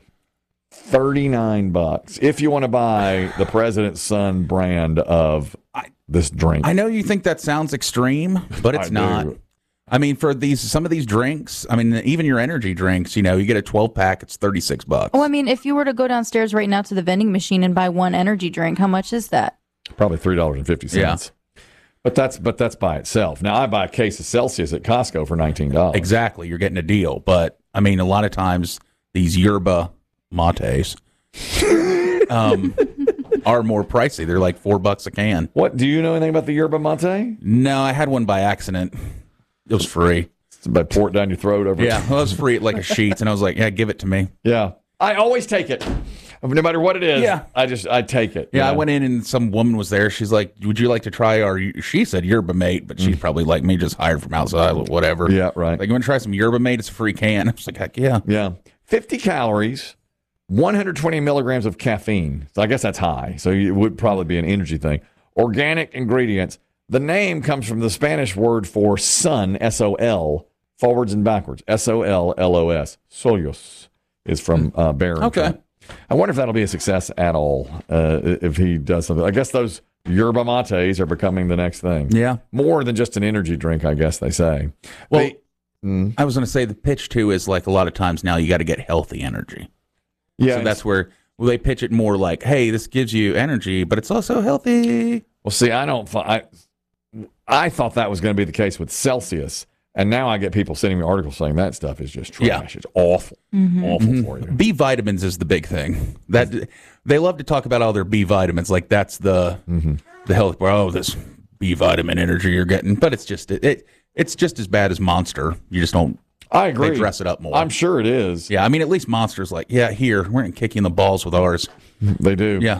Speaker 2: $39 if you want to buy the president's son brand of this drink.
Speaker 4: I know you think that sounds extreme, but it's not. I mean, for some of these drinks, I mean, even your energy drinks, you get a 12-pack, it's $36.
Speaker 5: Oh, I mean, if you were to go downstairs right now to the vending machine and buy one energy drink, how much is that?
Speaker 2: Probably $3.50.
Speaker 4: Yeah.
Speaker 2: But that's by itself. Now, I buy a case of Celsius at Costco for $19.
Speaker 4: Exactly. You're getting a deal. But, I mean, a lot of times these yerba mates are more pricey. They're like $4 a can.
Speaker 2: What? Do you know anything about the yerba mate?
Speaker 4: No, I had one by accident. It was free.
Speaker 2: Somebody pour it down your throat over.
Speaker 4: Yeah, well, it was free at like a Sheetz, and I was like, yeah, give it to me.
Speaker 2: Yeah. I always take it. No matter what it is,
Speaker 4: yeah.
Speaker 2: I take it.
Speaker 4: Yeah, I went in and some woman was there. She's like, would you like to try she said yerba mate, but she's probably like me, just hired from outside, whatever.
Speaker 2: Yeah, right.
Speaker 4: Like, you want to try some yerba mate? It's a free can. I was like, heck yeah.
Speaker 2: Yeah. 50 calories, 120 milligrams of caffeine. So I guess that's high. So it would probably be an energy thing. Organic ingredients. The name comes from the Spanish word for sun, S-O-L, forwards and backwards, S-O-L-L-O-S. Solos is from Barron.
Speaker 4: Okay.
Speaker 2: I wonder if that'll be a success at all if he does something. I guess those yerba mates are becoming the next thing.
Speaker 4: Yeah.
Speaker 2: More than just an energy drink, I guess they say.
Speaker 4: Well, I was going to say the pitch, too, is like a lot of times now you got to get healthy energy.
Speaker 2: Yeah.
Speaker 4: So that's where they pitch it more like, hey, this gives you energy, but it's also healthy.
Speaker 2: Well, see, I thought that was going to be the case with Celsius. And now I get people sending me articles saying that stuff is just trash.
Speaker 4: Yeah.
Speaker 2: It's awful.
Speaker 5: Mm-hmm.
Speaker 2: Awful for you.
Speaker 4: B vitamins is the big thing. That they love to talk about all their B vitamins, like that's the health. Oh, this B vitamin energy you're getting, but it's just it's just as bad as Monster. You just don't.
Speaker 2: I agree.
Speaker 4: They dress it up more.
Speaker 2: I'm sure it is.
Speaker 4: Yeah, I mean, at least Monster's like, yeah, here we're gonna kick you in the balls with ours.
Speaker 2: They do.
Speaker 4: Yeah,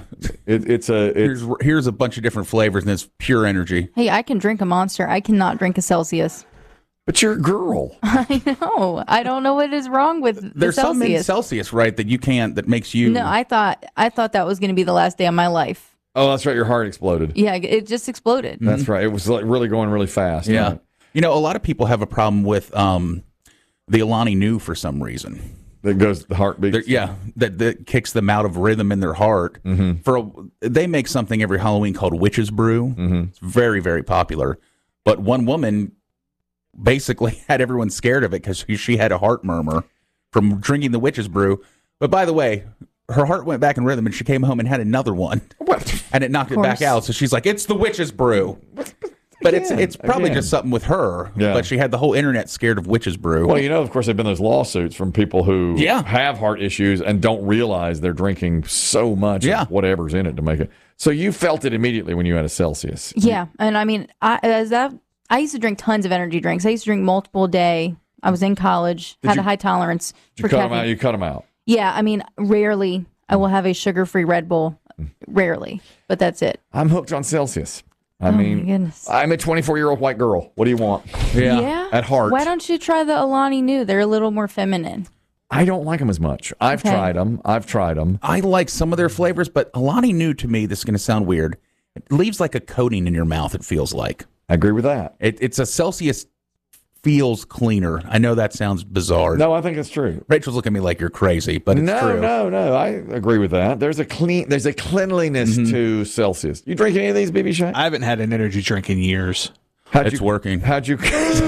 Speaker 4: here's a bunch of different flavors, and it's pure energy.
Speaker 5: Hey, I can drink a Monster. I cannot drink a Celsius.
Speaker 2: But you're a girl.
Speaker 5: I know. I don't know what is wrong with
Speaker 4: There's
Speaker 5: the Celsius.
Speaker 4: some in Celsius, right, that you can't, that makes you.
Speaker 5: No, I thought that was going to be the last day of my life.
Speaker 2: Oh, that's right. Your heart exploded.
Speaker 5: Yeah, it just exploded.
Speaker 2: That's right. It was like really going really fast.
Speaker 4: Yeah.
Speaker 2: Right?
Speaker 4: You know, a lot of people have a problem with the Alani Nu for some reason.
Speaker 2: That goes the heartbeat.
Speaker 4: Yeah, that kicks them out of rhythm in their heart.
Speaker 2: Mm-hmm.
Speaker 4: They make something every Halloween called Witch's Brew.
Speaker 2: Mm-hmm.
Speaker 4: It's very, very popular. But one woman basically had everyone scared of it because she had a heart murmur from drinking the Witch's Brew. But by the way, her heart went back in rhythm and she came home and had another one. And it knocked it back out. So she's like, it's the Witch's Brew. But it's probably just something with her.
Speaker 2: Yeah.
Speaker 4: But she had the whole internet scared of Witch's Brew.
Speaker 2: Well, you know, of course, there have been those lawsuits from people who
Speaker 4: Yeah.
Speaker 2: have heart issues and don't realize they're drinking so much of whatever's in it to make it. So you felt it immediately when you had a Celsius.
Speaker 5: Yeah, and I mean, I used to drink tons of energy drinks. I used to drink multiple a day. I was in college, had a high tolerance for caffeine.
Speaker 2: You cut them out.
Speaker 5: Yeah, I mean, rarely I will have a sugar-free Red Bull. Rarely, but that's it.
Speaker 2: I'm hooked on Celsius. I
Speaker 5: my
Speaker 2: mean,
Speaker 5: goodness.
Speaker 2: I'm a 24-year-old white girl. What do you want?
Speaker 5: Yeah.
Speaker 2: At heart.
Speaker 5: Why don't you try the Alani Nu? They're a little more feminine.
Speaker 2: I don't like them as much. I've tried them.
Speaker 4: I like some of their flavors, but Alani Nu to me, this is going to sound weird. It leaves like a coating in your mouth, it feels like.
Speaker 2: I agree with that.
Speaker 4: It's a Celsius feels cleaner. I know that sounds bizarre.
Speaker 2: No, I think it's true.
Speaker 4: Rachel's looking at me like you're crazy, but it's true.
Speaker 2: No. I agree with that. There's a cleanliness to Celsius. You drink any of these, BB Shay?
Speaker 1: I haven't had an energy drink in years.
Speaker 4: It's working.
Speaker 2: How'd you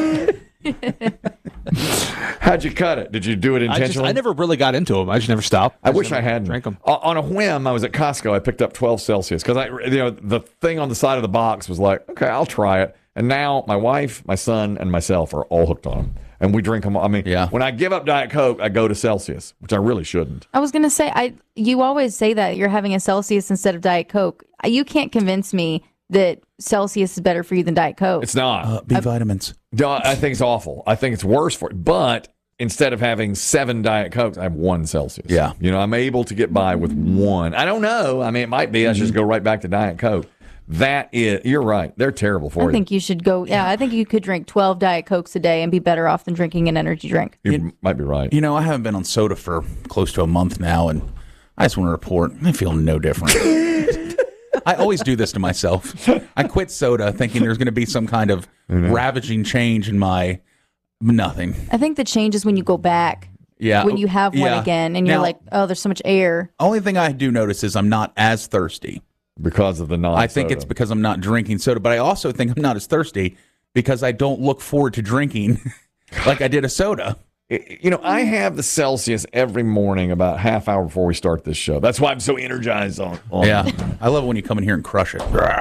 Speaker 2: cut it? Did you do it intentionally?
Speaker 1: I never really got into them. I just never stopped.
Speaker 2: I wish I hadn't.
Speaker 1: Drank them.
Speaker 2: On a whim, I was at Costco. I picked up 12 Celsius because the thing on the side of the box was like, okay, I'll try it. And now my wife, my son, and myself are all hooked on them. And we drink them. I mean, when I give up Diet Coke, I go to Celsius, which I really shouldn't.
Speaker 5: I was going to say, you always say that you're having a Celsius instead of Diet Coke. You can't convince me that Celsius is better for you than Diet Coke.
Speaker 2: It's not.
Speaker 4: B vitamins.
Speaker 2: I think it's awful. I think it's worse for it. But instead of having 7 Diet Cokes, I have 1 Celsius.
Speaker 4: Yeah.
Speaker 2: I'm able to get by with 1. I don't know. I mean, it might be. I should just go right back to Diet Coke. You're right. They're terrible for you.
Speaker 5: I think you should go. Yeah, I think you could drink 12 Diet Cokes a day and be better off than drinking an energy drink.
Speaker 2: You might be right.
Speaker 4: I haven't been on soda for close to a month now, and I just want to report I feel no different. I always do this to myself. I quit soda thinking there's going to be some kind of ravaging change in my nothing.
Speaker 5: I think the change is when you go back.
Speaker 4: Yeah.
Speaker 5: When you have one again and you're like, oh, there's so much air.
Speaker 4: Only thing I do notice is I'm not as thirsty.
Speaker 2: Because of the non-soda.
Speaker 4: I think it's because I'm not drinking soda, but I also think I'm not as thirsty because I don't look forward to drinking like I did a soda.
Speaker 2: I have the Celsius every morning about half hour before we start this show. That's why I'm so energized on
Speaker 4: Yeah. I love it when you come in here and crush it.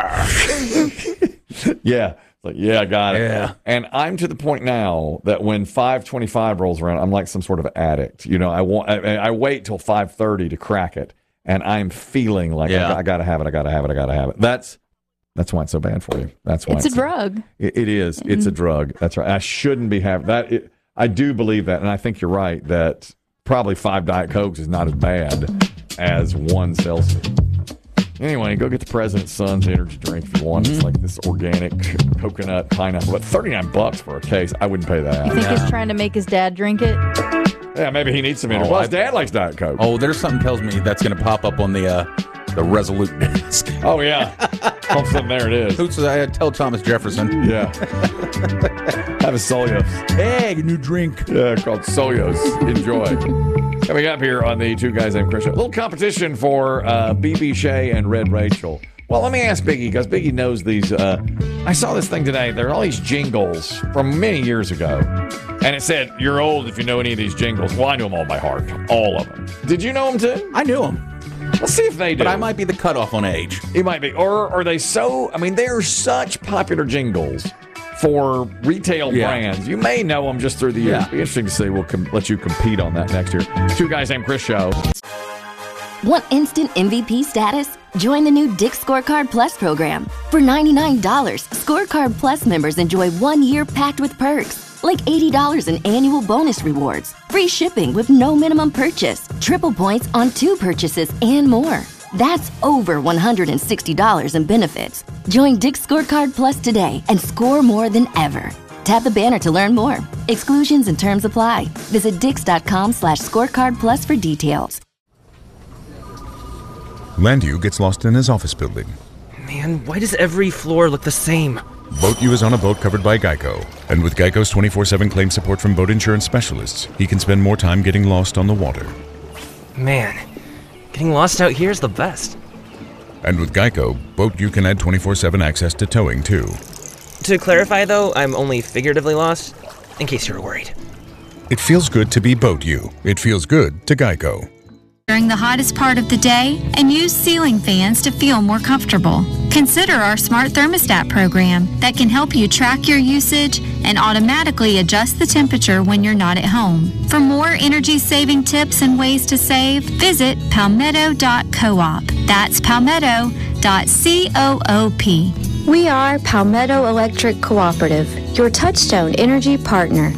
Speaker 2: Yeah. Like, yeah, I got it.
Speaker 4: Yeah.
Speaker 2: And I'm to the point now that when 5:25 rolls around, I'm like some sort of addict. I wait till 5:30 to crack it. And I'm feeling like I gotta have it. That's why it's so bad for you. That's why
Speaker 5: it's a drug.
Speaker 2: It is. Mm-hmm. It's a drug. That's right. I shouldn't be having that. I do believe that, and I think you're right that probably 5 Diet Cokes is not as bad as 1 Celsius. Anyway, go get the President's Son's energy drink if you want. It's like this organic coconut pineapple, but $39 for a case. I wouldn't pay that.
Speaker 5: You think he's trying to make his dad drink it?
Speaker 2: Yeah, maybe he needs some energy. Well, his dad likes Diet Coke.
Speaker 4: Oh, there's something tells me that's going to pop up on the Resolute disc.
Speaker 2: Oh, yeah. All of a sudden, there it is.
Speaker 4: I tell Thomas Jefferson.
Speaker 2: Yeah. Have a Soyos.
Speaker 4: Hey, new drink.
Speaker 2: Yeah, called Soyos. Enjoy. Coming up here on the Two Guys Named Chris show. A little competition for BB Shay and Red Rachel. Well, let me ask Biggie, because Biggie knows these. I saw this thing today. There are all these jingles from many years ago. And it said, you're old if you know any of these jingles. Well, I knew them all by heart. All of them. Did you know them too?
Speaker 4: I knew them.
Speaker 2: Let's see if they do.
Speaker 4: But I might be the cutoff on age.
Speaker 2: It might be. Or are they they're such popular jingles for retail brands. You may know them just through the years. Be interesting to see. We'll let you compete on that next year. Two Guys Named Chris show.
Speaker 13: Want instant MVP status? Join the new Dick's Scorecard Plus program. For $99, Scorecard Plus members enjoy 1 year packed with perks, like $80 in annual bonus rewards, free shipping with no minimum purchase, triple points on 2 purchases, and more. That's over $160 in benefits. Join Dick's Scorecard Plus today and score more than ever. Tap the banner to learn more. Exclusions and terms apply. Visit dix.com/scorecard plus for details.
Speaker 3: Landu gets lost in his office building.
Speaker 11: Man, why does every floor look the same?
Speaker 3: Boat U is on a boat covered by Geico. And with Geico's 24/7 claim support from boat insurance specialists, he can spend more time getting lost on the water.
Speaker 11: Man, getting lost out here is the best.
Speaker 3: And with Geico, Boat U can add 24/7 access to towing, too.
Speaker 11: To clarify, though, I'm only figuratively lost, in case you were worried.
Speaker 3: It feels good to be Boat U. It feels good to Geico.
Speaker 14: During the hottest part of the day, and use ceiling fans to feel more comfortable. Consider our Smart Thermostat program that can help you track your usage and automatically adjust the temperature when you're not at home. For more energy-saving tips and ways to save, visit palmetto.coop. That's palmetto.coop.
Speaker 15: We are Palmetto Electric Cooperative, your Touchstone energy partner.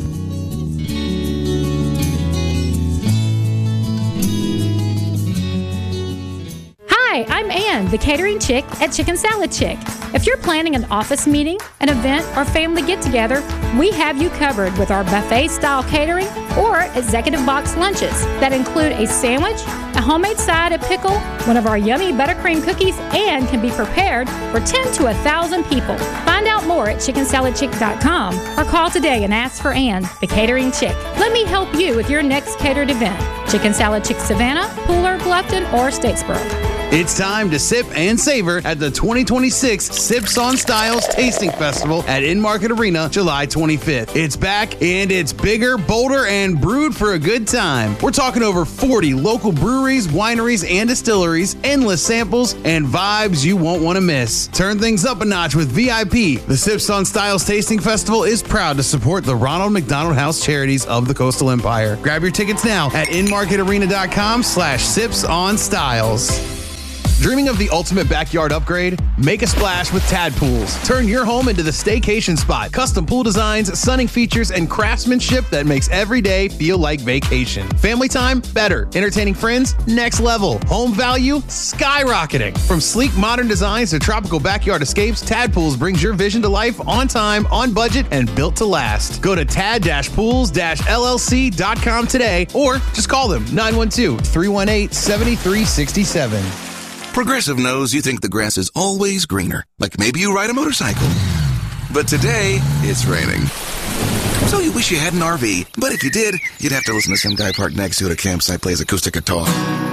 Speaker 6: Hi, I'm Ann, the catering chick at Chicken Salad Chick. If you're planning an office meeting, an event, or family get-together, we have you covered with our buffet-style catering or executive box lunches that include a sandwich, a homemade side, a pickle, one of our yummy buttercream cookies, and can be prepared for 10 to 1,000 people. Find out more at chickensaladchick.com or call today and ask for Ann, the catering chick. Let me help you with your next catered event. Chicken Salad Chick Savannah, Pooler, Bluffton, or Statesboro.
Speaker 9: It's time to sip and savor at the 2026 Sips on Styles Tasting Festival at In-Market Arena, July 25th. It's back, and it's bigger, bolder, and brewed for a good time. We're talking over 40 local breweries, wineries, and distilleries, endless samples, and vibes you won't want to miss. Turn things up a notch with VIP. The Sips on Styles Tasting Festival is proud to support the Ronald McDonald House Charities of the Coastal Empire. Grab your tickets now at inmarketarena.com/sipsonstyles. Dreaming of the ultimate backyard upgrade? Make a splash with Tad Pools. Turn your home into the staycation spot. Custom pool designs, sunning features, and craftsmanship that makes every day feel like vacation. Family time? Better. Entertaining friends? Next level. Home value? Skyrocketing. From sleek modern designs to tropical backyard escapes, Tad Pools brings your vision to life on time, on budget, and built to last. Go to tad-pools-llc.com today or just call them 912-318-7367.
Speaker 16: Progressive knows you think the grass is always greener, like maybe you ride a motorcycle. But today, it's raining. So you wish you had an RV, but if you did, you'd have to listen to some guy parked next to you at a campsite plays acoustic guitar.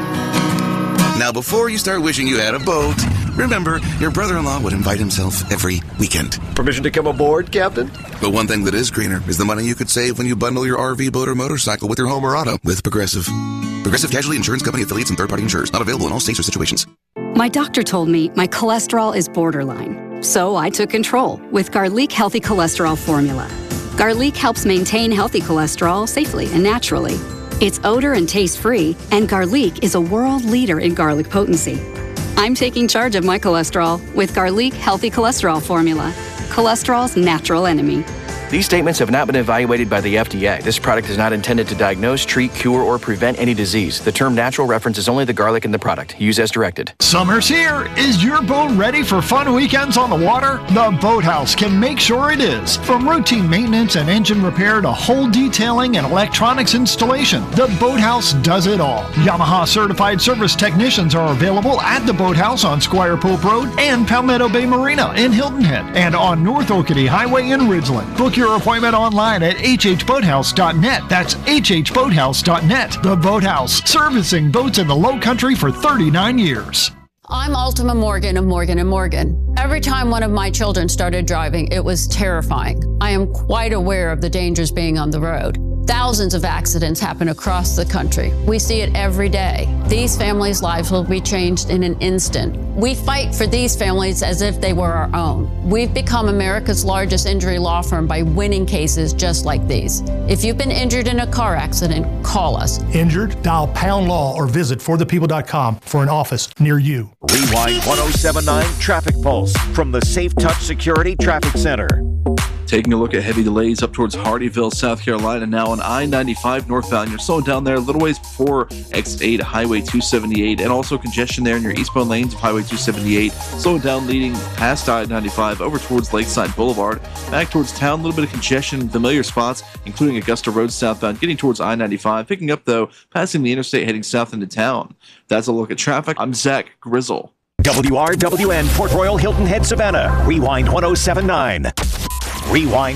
Speaker 16: Now, before you start wishing you had a boat, remember, your brother-in-law would invite himself every weekend.
Speaker 17: Permission to come aboard, Captain?
Speaker 16: But one thing that is greener is the money you could save when you bundle your RV, boat, or motorcycle with your home or auto with Progressive. Progressive Casualty Insurance Company affiliates and third-party insurers. Not available in all states or situations.
Speaker 19: My doctor told me my cholesterol is borderline. So I took control with Garlic Healthy Cholesterol Formula. Garlic helps maintain healthy cholesterol safely and naturally. It's odor and taste-free, and Garlic is a world leader in garlic potency. I'm taking charge of my cholesterol with Garlic Healthy Cholesterol Formula, cholesterol's natural enemy.
Speaker 20: These statements have not been evaluated by the FDA. This product is not intended to diagnose, treat, cure, or prevent any disease. The term natural references only the garlic in the product. Use as directed.
Speaker 21: Summer's here. Is your boat ready for fun weekends on the water? The Boathouse can make sure it is. From routine maintenance and engine repair to hull detailing and electronics installation, the Boathouse does it all. Yamaha certified service technicians are available at the Boathouse on Squire Pope Road and Palmetto Bay Marina in Hilton Head and on North Oakity Highway in Ridgeland. Book your appointment online at hhboathouse.net. That's hhboathouse.net. The Boathouse, servicing boats in the Low Country for 39 years.
Speaker 22: I'm Ultima Morgan of Morgan & Morgan. Every time one of my children started driving, it was terrifying. I am quite aware of the dangers being on the road. Thousands of accidents happen across the country. We see it every day. These families' lives will be changed in an instant. We fight for these families as if they were our own. We've become America's largest injury law firm by winning cases just like these. If you've been injured in a car accident, call us.
Speaker 28: Injured? Dial Pound Law or visit forthepeople.com for an office near you.
Speaker 18: Rewind 1079 Traffic Pulse from the Safe Touch Security Traffic Center.
Speaker 29: Taking a look at heavy delays up towards Hardyville, South Carolina, now on I-95 northbound. You're slowing down there a little ways before X8 Highway 278, and also congestion there in your eastbound lanes of Highway 278. Slowing down leading past I-95 over towards Lakeside Boulevard. Back towards town, a little bit of congestion in familiar spots, including Augusta Road southbound, getting towards I-95. Picking up, though, passing the interstate heading south into town. That's a look at traffic. I'm Zach Grizzle.
Speaker 18: WRWN Port Royal Hilton Head Savannah. Rewind 1079. Rewind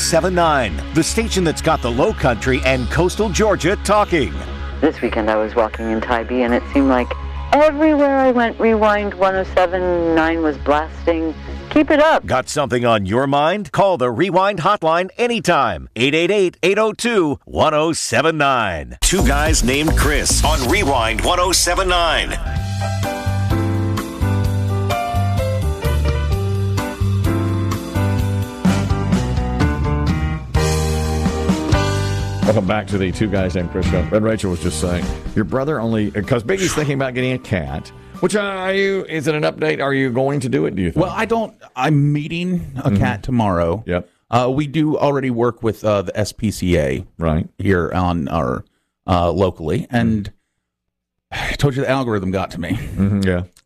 Speaker 18: 1079, the station that's got the Low Country and Coastal Georgia talking.
Speaker 30: This weekend I was walking in Tybee and it seemed like everywhere I went, Rewind 1079 was blasting. Keep it up.
Speaker 18: Got something on your mind? Call the Rewind hotline anytime. 888-802-1079. Two guys named Chris on Rewind 1079.
Speaker 2: Welcome back to the Two Guys Named Chris show. And Rachel was just saying, your brother only, because Biggie's thinking about getting a cat. Which is it an update? Are you going to do it, do you think?
Speaker 4: Well, I'm meeting a cat tomorrow.
Speaker 2: Yep.
Speaker 4: We do already work with the SPCA
Speaker 2: right
Speaker 4: here on our locally. And I told you the algorithm got to me.
Speaker 2: Yeah.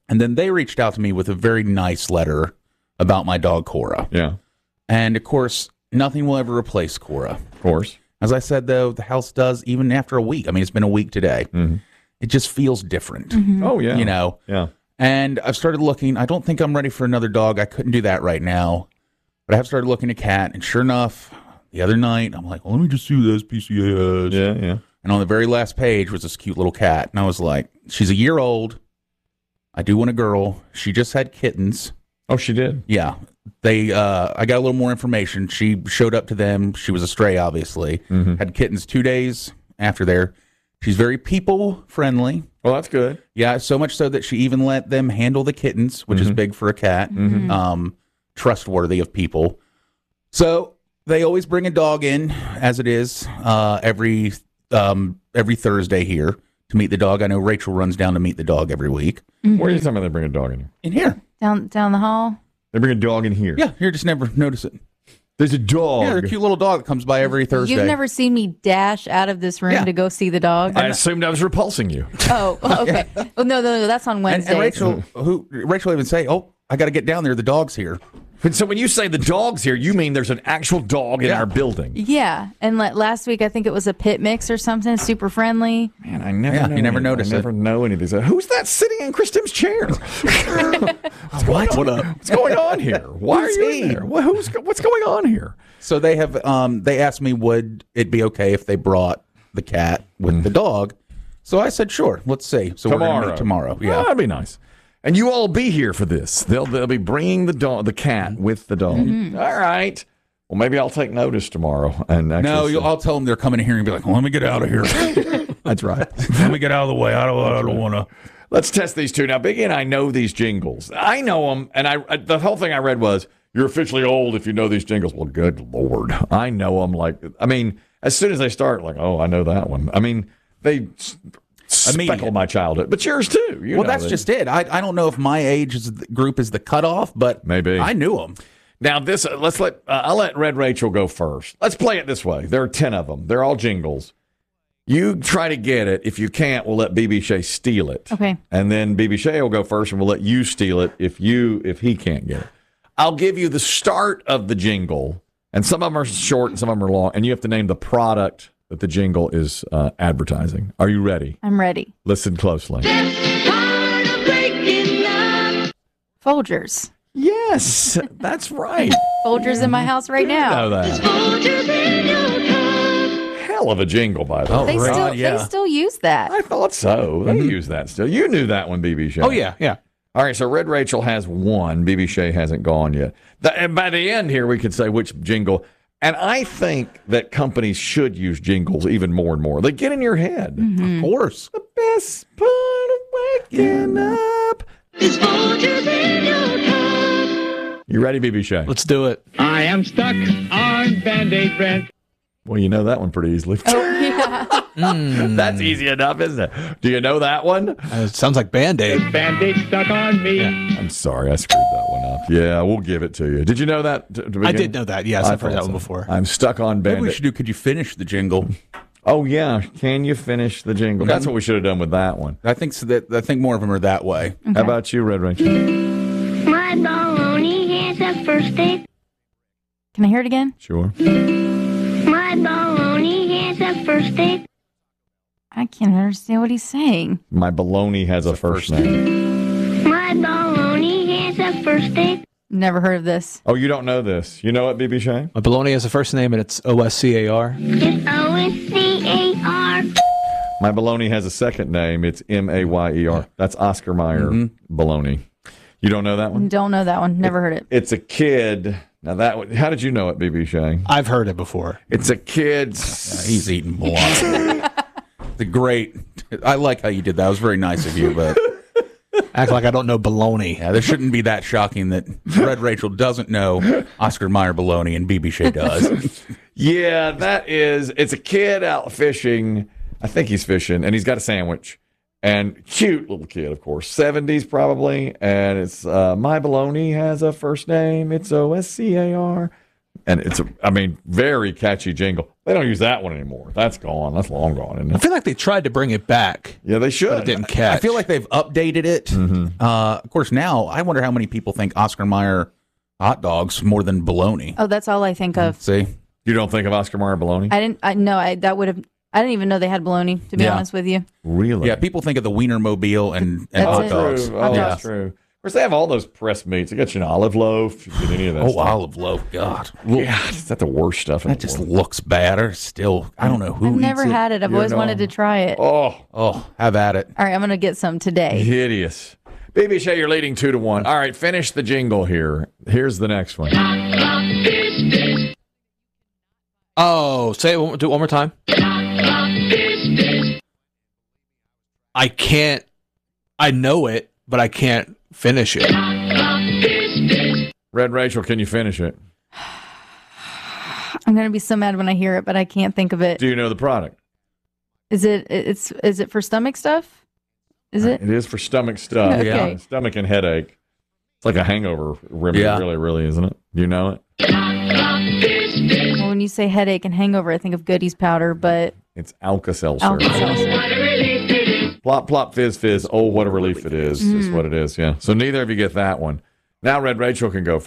Speaker 4: And then they reached out to me with a very nice letter about my dog, Cora.
Speaker 2: Yeah.
Speaker 4: And, of course, nothing will ever replace Cora.
Speaker 2: Of course.
Speaker 4: As I said, though, the house does, even after a week. I mean, it's been a week today.
Speaker 2: Mm-hmm.
Speaker 4: It just feels different.
Speaker 2: Oh, yeah.
Speaker 4: You know?
Speaker 2: Yeah.
Speaker 4: And I've started looking. I don't think I'm ready for another dog. I couldn't do that right now. But I have started looking at cat. And sure enough, the other night, I'm like, well, let me just see what this PCA has.
Speaker 2: Yeah, yeah.
Speaker 4: And on the very last page was this cute little cat. And I was like, she's a year old. I do want a girl. She just had kittens.
Speaker 2: Oh, she did?
Speaker 4: Yeah. They. I got a little more information. She showed up to them. She was a stray, obviously.
Speaker 2: Mm-hmm.
Speaker 4: Had kittens 2 days after there. She's very people-friendly.
Speaker 2: Well, that's good.
Speaker 4: Yeah, so much so that she even let them handle the kittens, which is big for a cat. Trustworthy of people. So they always bring a dog in, as it is, every Thursday here to meet the dog. I know Rachel runs down to meet the dog every week.
Speaker 2: Where are you talking about they bring a dog in here?
Speaker 4: In here.
Speaker 5: Down the hall.
Speaker 2: They bring a dog in here?
Speaker 4: Yeah, here, just never notice it.
Speaker 2: There's a dog.
Speaker 4: Yeah, there's a cute little dog that comes by every Thursday.
Speaker 5: You've never seen me dash out of this room to go see the dog?
Speaker 2: I assumed I was repulsing you.
Speaker 5: Oh, okay. Oh, no, that's on Wednesday.
Speaker 4: And Rachel even say, oh, I got to get down there. The dog's here.
Speaker 2: So when you say the dog's here, you mean there's an actual dog in our building?
Speaker 5: Yeah, and last week I think it was a pit mix or something, super friendly.
Speaker 2: Man, I never know.
Speaker 4: You never notice
Speaker 2: I never know any of these. Who's that sitting in Chris Tim's chair? What up? What's going on here? Why are you in there? What's going on here?
Speaker 4: So they have. They asked me, would it be okay if they brought the cat with the dog? So I said, sure. Let's see. So we're going to meet tomorrow. Yeah,
Speaker 2: that'd be nice. And you all be here for this. They'll be bringing the cat with the dog. All right. Well, maybe I'll take notice tomorrow. And
Speaker 4: I'll tell them they're coming in here and be like, well, let me get out of here.
Speaker 2: That's right.
Speaker 4: Let me get out of the way. I don't want to.
Speaker 2: Let's test these two. Now, Biggie and I know these jingles. I know them. And the whole thing I read was, you're officially old if you know these jingles. Well, good Lord. I know them as soon as they start, I know that one. I mean, they speckle my childhood. But yours too.
Speaker 4: Well, that's just it. I don't know if my age group is the cutoff, but
Speaker 2: maybe
Speaker 4: I knew them.
Speaker 2: Now, this I'll let Red Rachel go first. Let's play it this way. There are 10 of them. They're all jingles. You try to get it. If you can't, we'll let BB Shea steal it.
Speaker 5: Okay.
Speaker 2: And then BB Shea will go first, and we'll let you steal it if he can't get it. I'll give you the start of the jingle, and some of them are short and some of them are long, and you have to name the product that the jingle is advertising. Are you ready?
Speaker 5: I'm ready.
Speaker 2: Listen closely.
Speaker 5: Folgers.
Speaker 2: Yes, that's right.
Speaker 5: Folgers in my house right now.
Speaker 2: You know that. Hell of a jingle, by the way.
Speaker 5: They still use that.
Speaker 2: I thought so. They use that still. You knew that one, BB Shea.
Speaker 4: Oh, yeah.
Speaker 2: All right, so Red Rachel has one. BB Shea hasn't gone yet. And by the end here, we could say which jingle. And I think that companies should use jingles even more and more. They get in your head.
Speaker 4: Of course.
Speaker 2: The best part of waking up is Folgers in your cup. You ready, BB Shea?
Speaker 1: Let's do it. I am stuck on Band-Aid bread.
Speaker 2: Well, you know that one pretty easily.
Speaker 5: Oh, yeah.
Speaker 2: That's easy enough, isn't it? Do you know that one?
Speaker 1: It sounds like Band-Aid. Band-Aid stuck on me.
Speaker 2: Yeah. I'm sorry, I screwed that one up. Yeah, we'll give it to you. Did you know that?
Speaker 1: I did know that. Yes, I've heard that one before.
Speaker 2: I'm stuck on Band-Aid.
Speaker 4: Maybe we should do, could you finish the jingle?
Speaker 2: Oh, yeah. Can you finish the jingle? That's what we should have done with that one.
Speaker 4: I think more of them are that way.
Speaker 5: Okay.
Speaker 2: How about you, Red Rachel?
Speaker 15: My baloney has a first date.
Speaker 5: Can I hear it again?
Speaker 2: Sure.
Speaker 15: My baloney has a first date.
Speaker 5: I can't understand what he's saying.
Speaker 2: My baloney has a first name.
Speaker 15: My baloney has a first date.
Speaker 5: Never heard of this.
Speaker 2: Oh, you don't know this. You know it, BB Shea?
Speaker 1: My baloney has a first name, and it's OSCAR.
Speaker 15: It's OSCAR.
Speaker 2: My baloney has a second name. It's MAYER. That's Oscar Mayer baloney. You don't know that one?
Speaker 5: Don't know that one. Never heard it.
Speaker 2: It's a kid. Now how did you know it, BB Shea?
Speaker 1: I've heard it before.
Speaker 2: It's a kid.
Speaker 4: He's eating bologna. I like how you did that. It was very nice of you, but
Speaker 1: act like I don't know baloney.
Speaker 4: Yeah, this shouldn't be that shocking that Red Rachel doesn't know Oscar Mayer baloney and BB Shea does.
Speaker 2: Yeah, it's a kid out fishing. I think he's fishing, and he's got a sandwich. And cute little kid, of course, 70s probably. And it's my baloney has a first name. It's OSCAR. And it's very catchy jingle. They don't use that one anymore. That's gone. That's long gone, isn't it?
Speaker 7: I feel like they tried to bring it back.
Speaker 2: Yeah, they should.
Speaker 7: But it didn't catch.
Speaker 4: I feel like they've updated it. Of course, now I wonder how many people think Oscar Mayer hot dogs more than bologna.
Speaker 5: Oh, that's all I think of.
Speaker 4: See,
Speaker 2: you don't think of Oscar Mayer bologna?
Speaker 5: I didn't even know they had bologna, to be honest with you.
Speaker 2: Really?
Speaker 4: Yeah, people think of the Wienermobile and hot dogs.
Speaker 2: Oh, that's true. Of course, they have all those pressed meats. They got you an olive loaf. You get any of that stuff.
Speaker 4: Olive loaf. God.
Speaker 2: God, is that the worst stuff in
Speaker 4: That
Speaker 2: the
Speaker 4: just
Speaker 2: world?
Speaker 4: looks bad. Or still, I don't know who
Speaker 5: I've
Speaker 4: eats
Speaker 5: never
Speaker 4: it.
Speaker 5: had it. I've always wanted to try it.
Speaker 2: Oh,
Speaker 4: have at it.
Speaker 5: All right, I'm going to get some today.
Speaker 2: Hideous. BB, you're leading 2-1. All right, finish the jingle here. Here's the next one.
Speaker 7: Oh, do it one more time. I can't. I know it, but I can't finish it.
Speaker 2: Red Rachel, can you finish it?
Speaker 5: I'm going to be so mad when I hear it, but I can't think of it.
Speaker 2: Do you know the product?
Speaker 5: Is it for stomach stuff? Is it?
Speaker 2: It is for stomach stuff.
Speaker 5: Okay.
Speaker 2: Yeah, stomach and headache. It's like a hangover remedy, really, isn't it? You know it?
Speaker 5: Well, when you say headache and hangover, I think of Goody's powder, but
Speaker 2: It's Alka-Seltzer.
Speaker 5: Alka-Seltzer.
Speaker 2: Plop, plop, fizz, fizz. Oh, what a relief it is what it is, yeah. So neither of you get that one. Now Red Rachel can go first.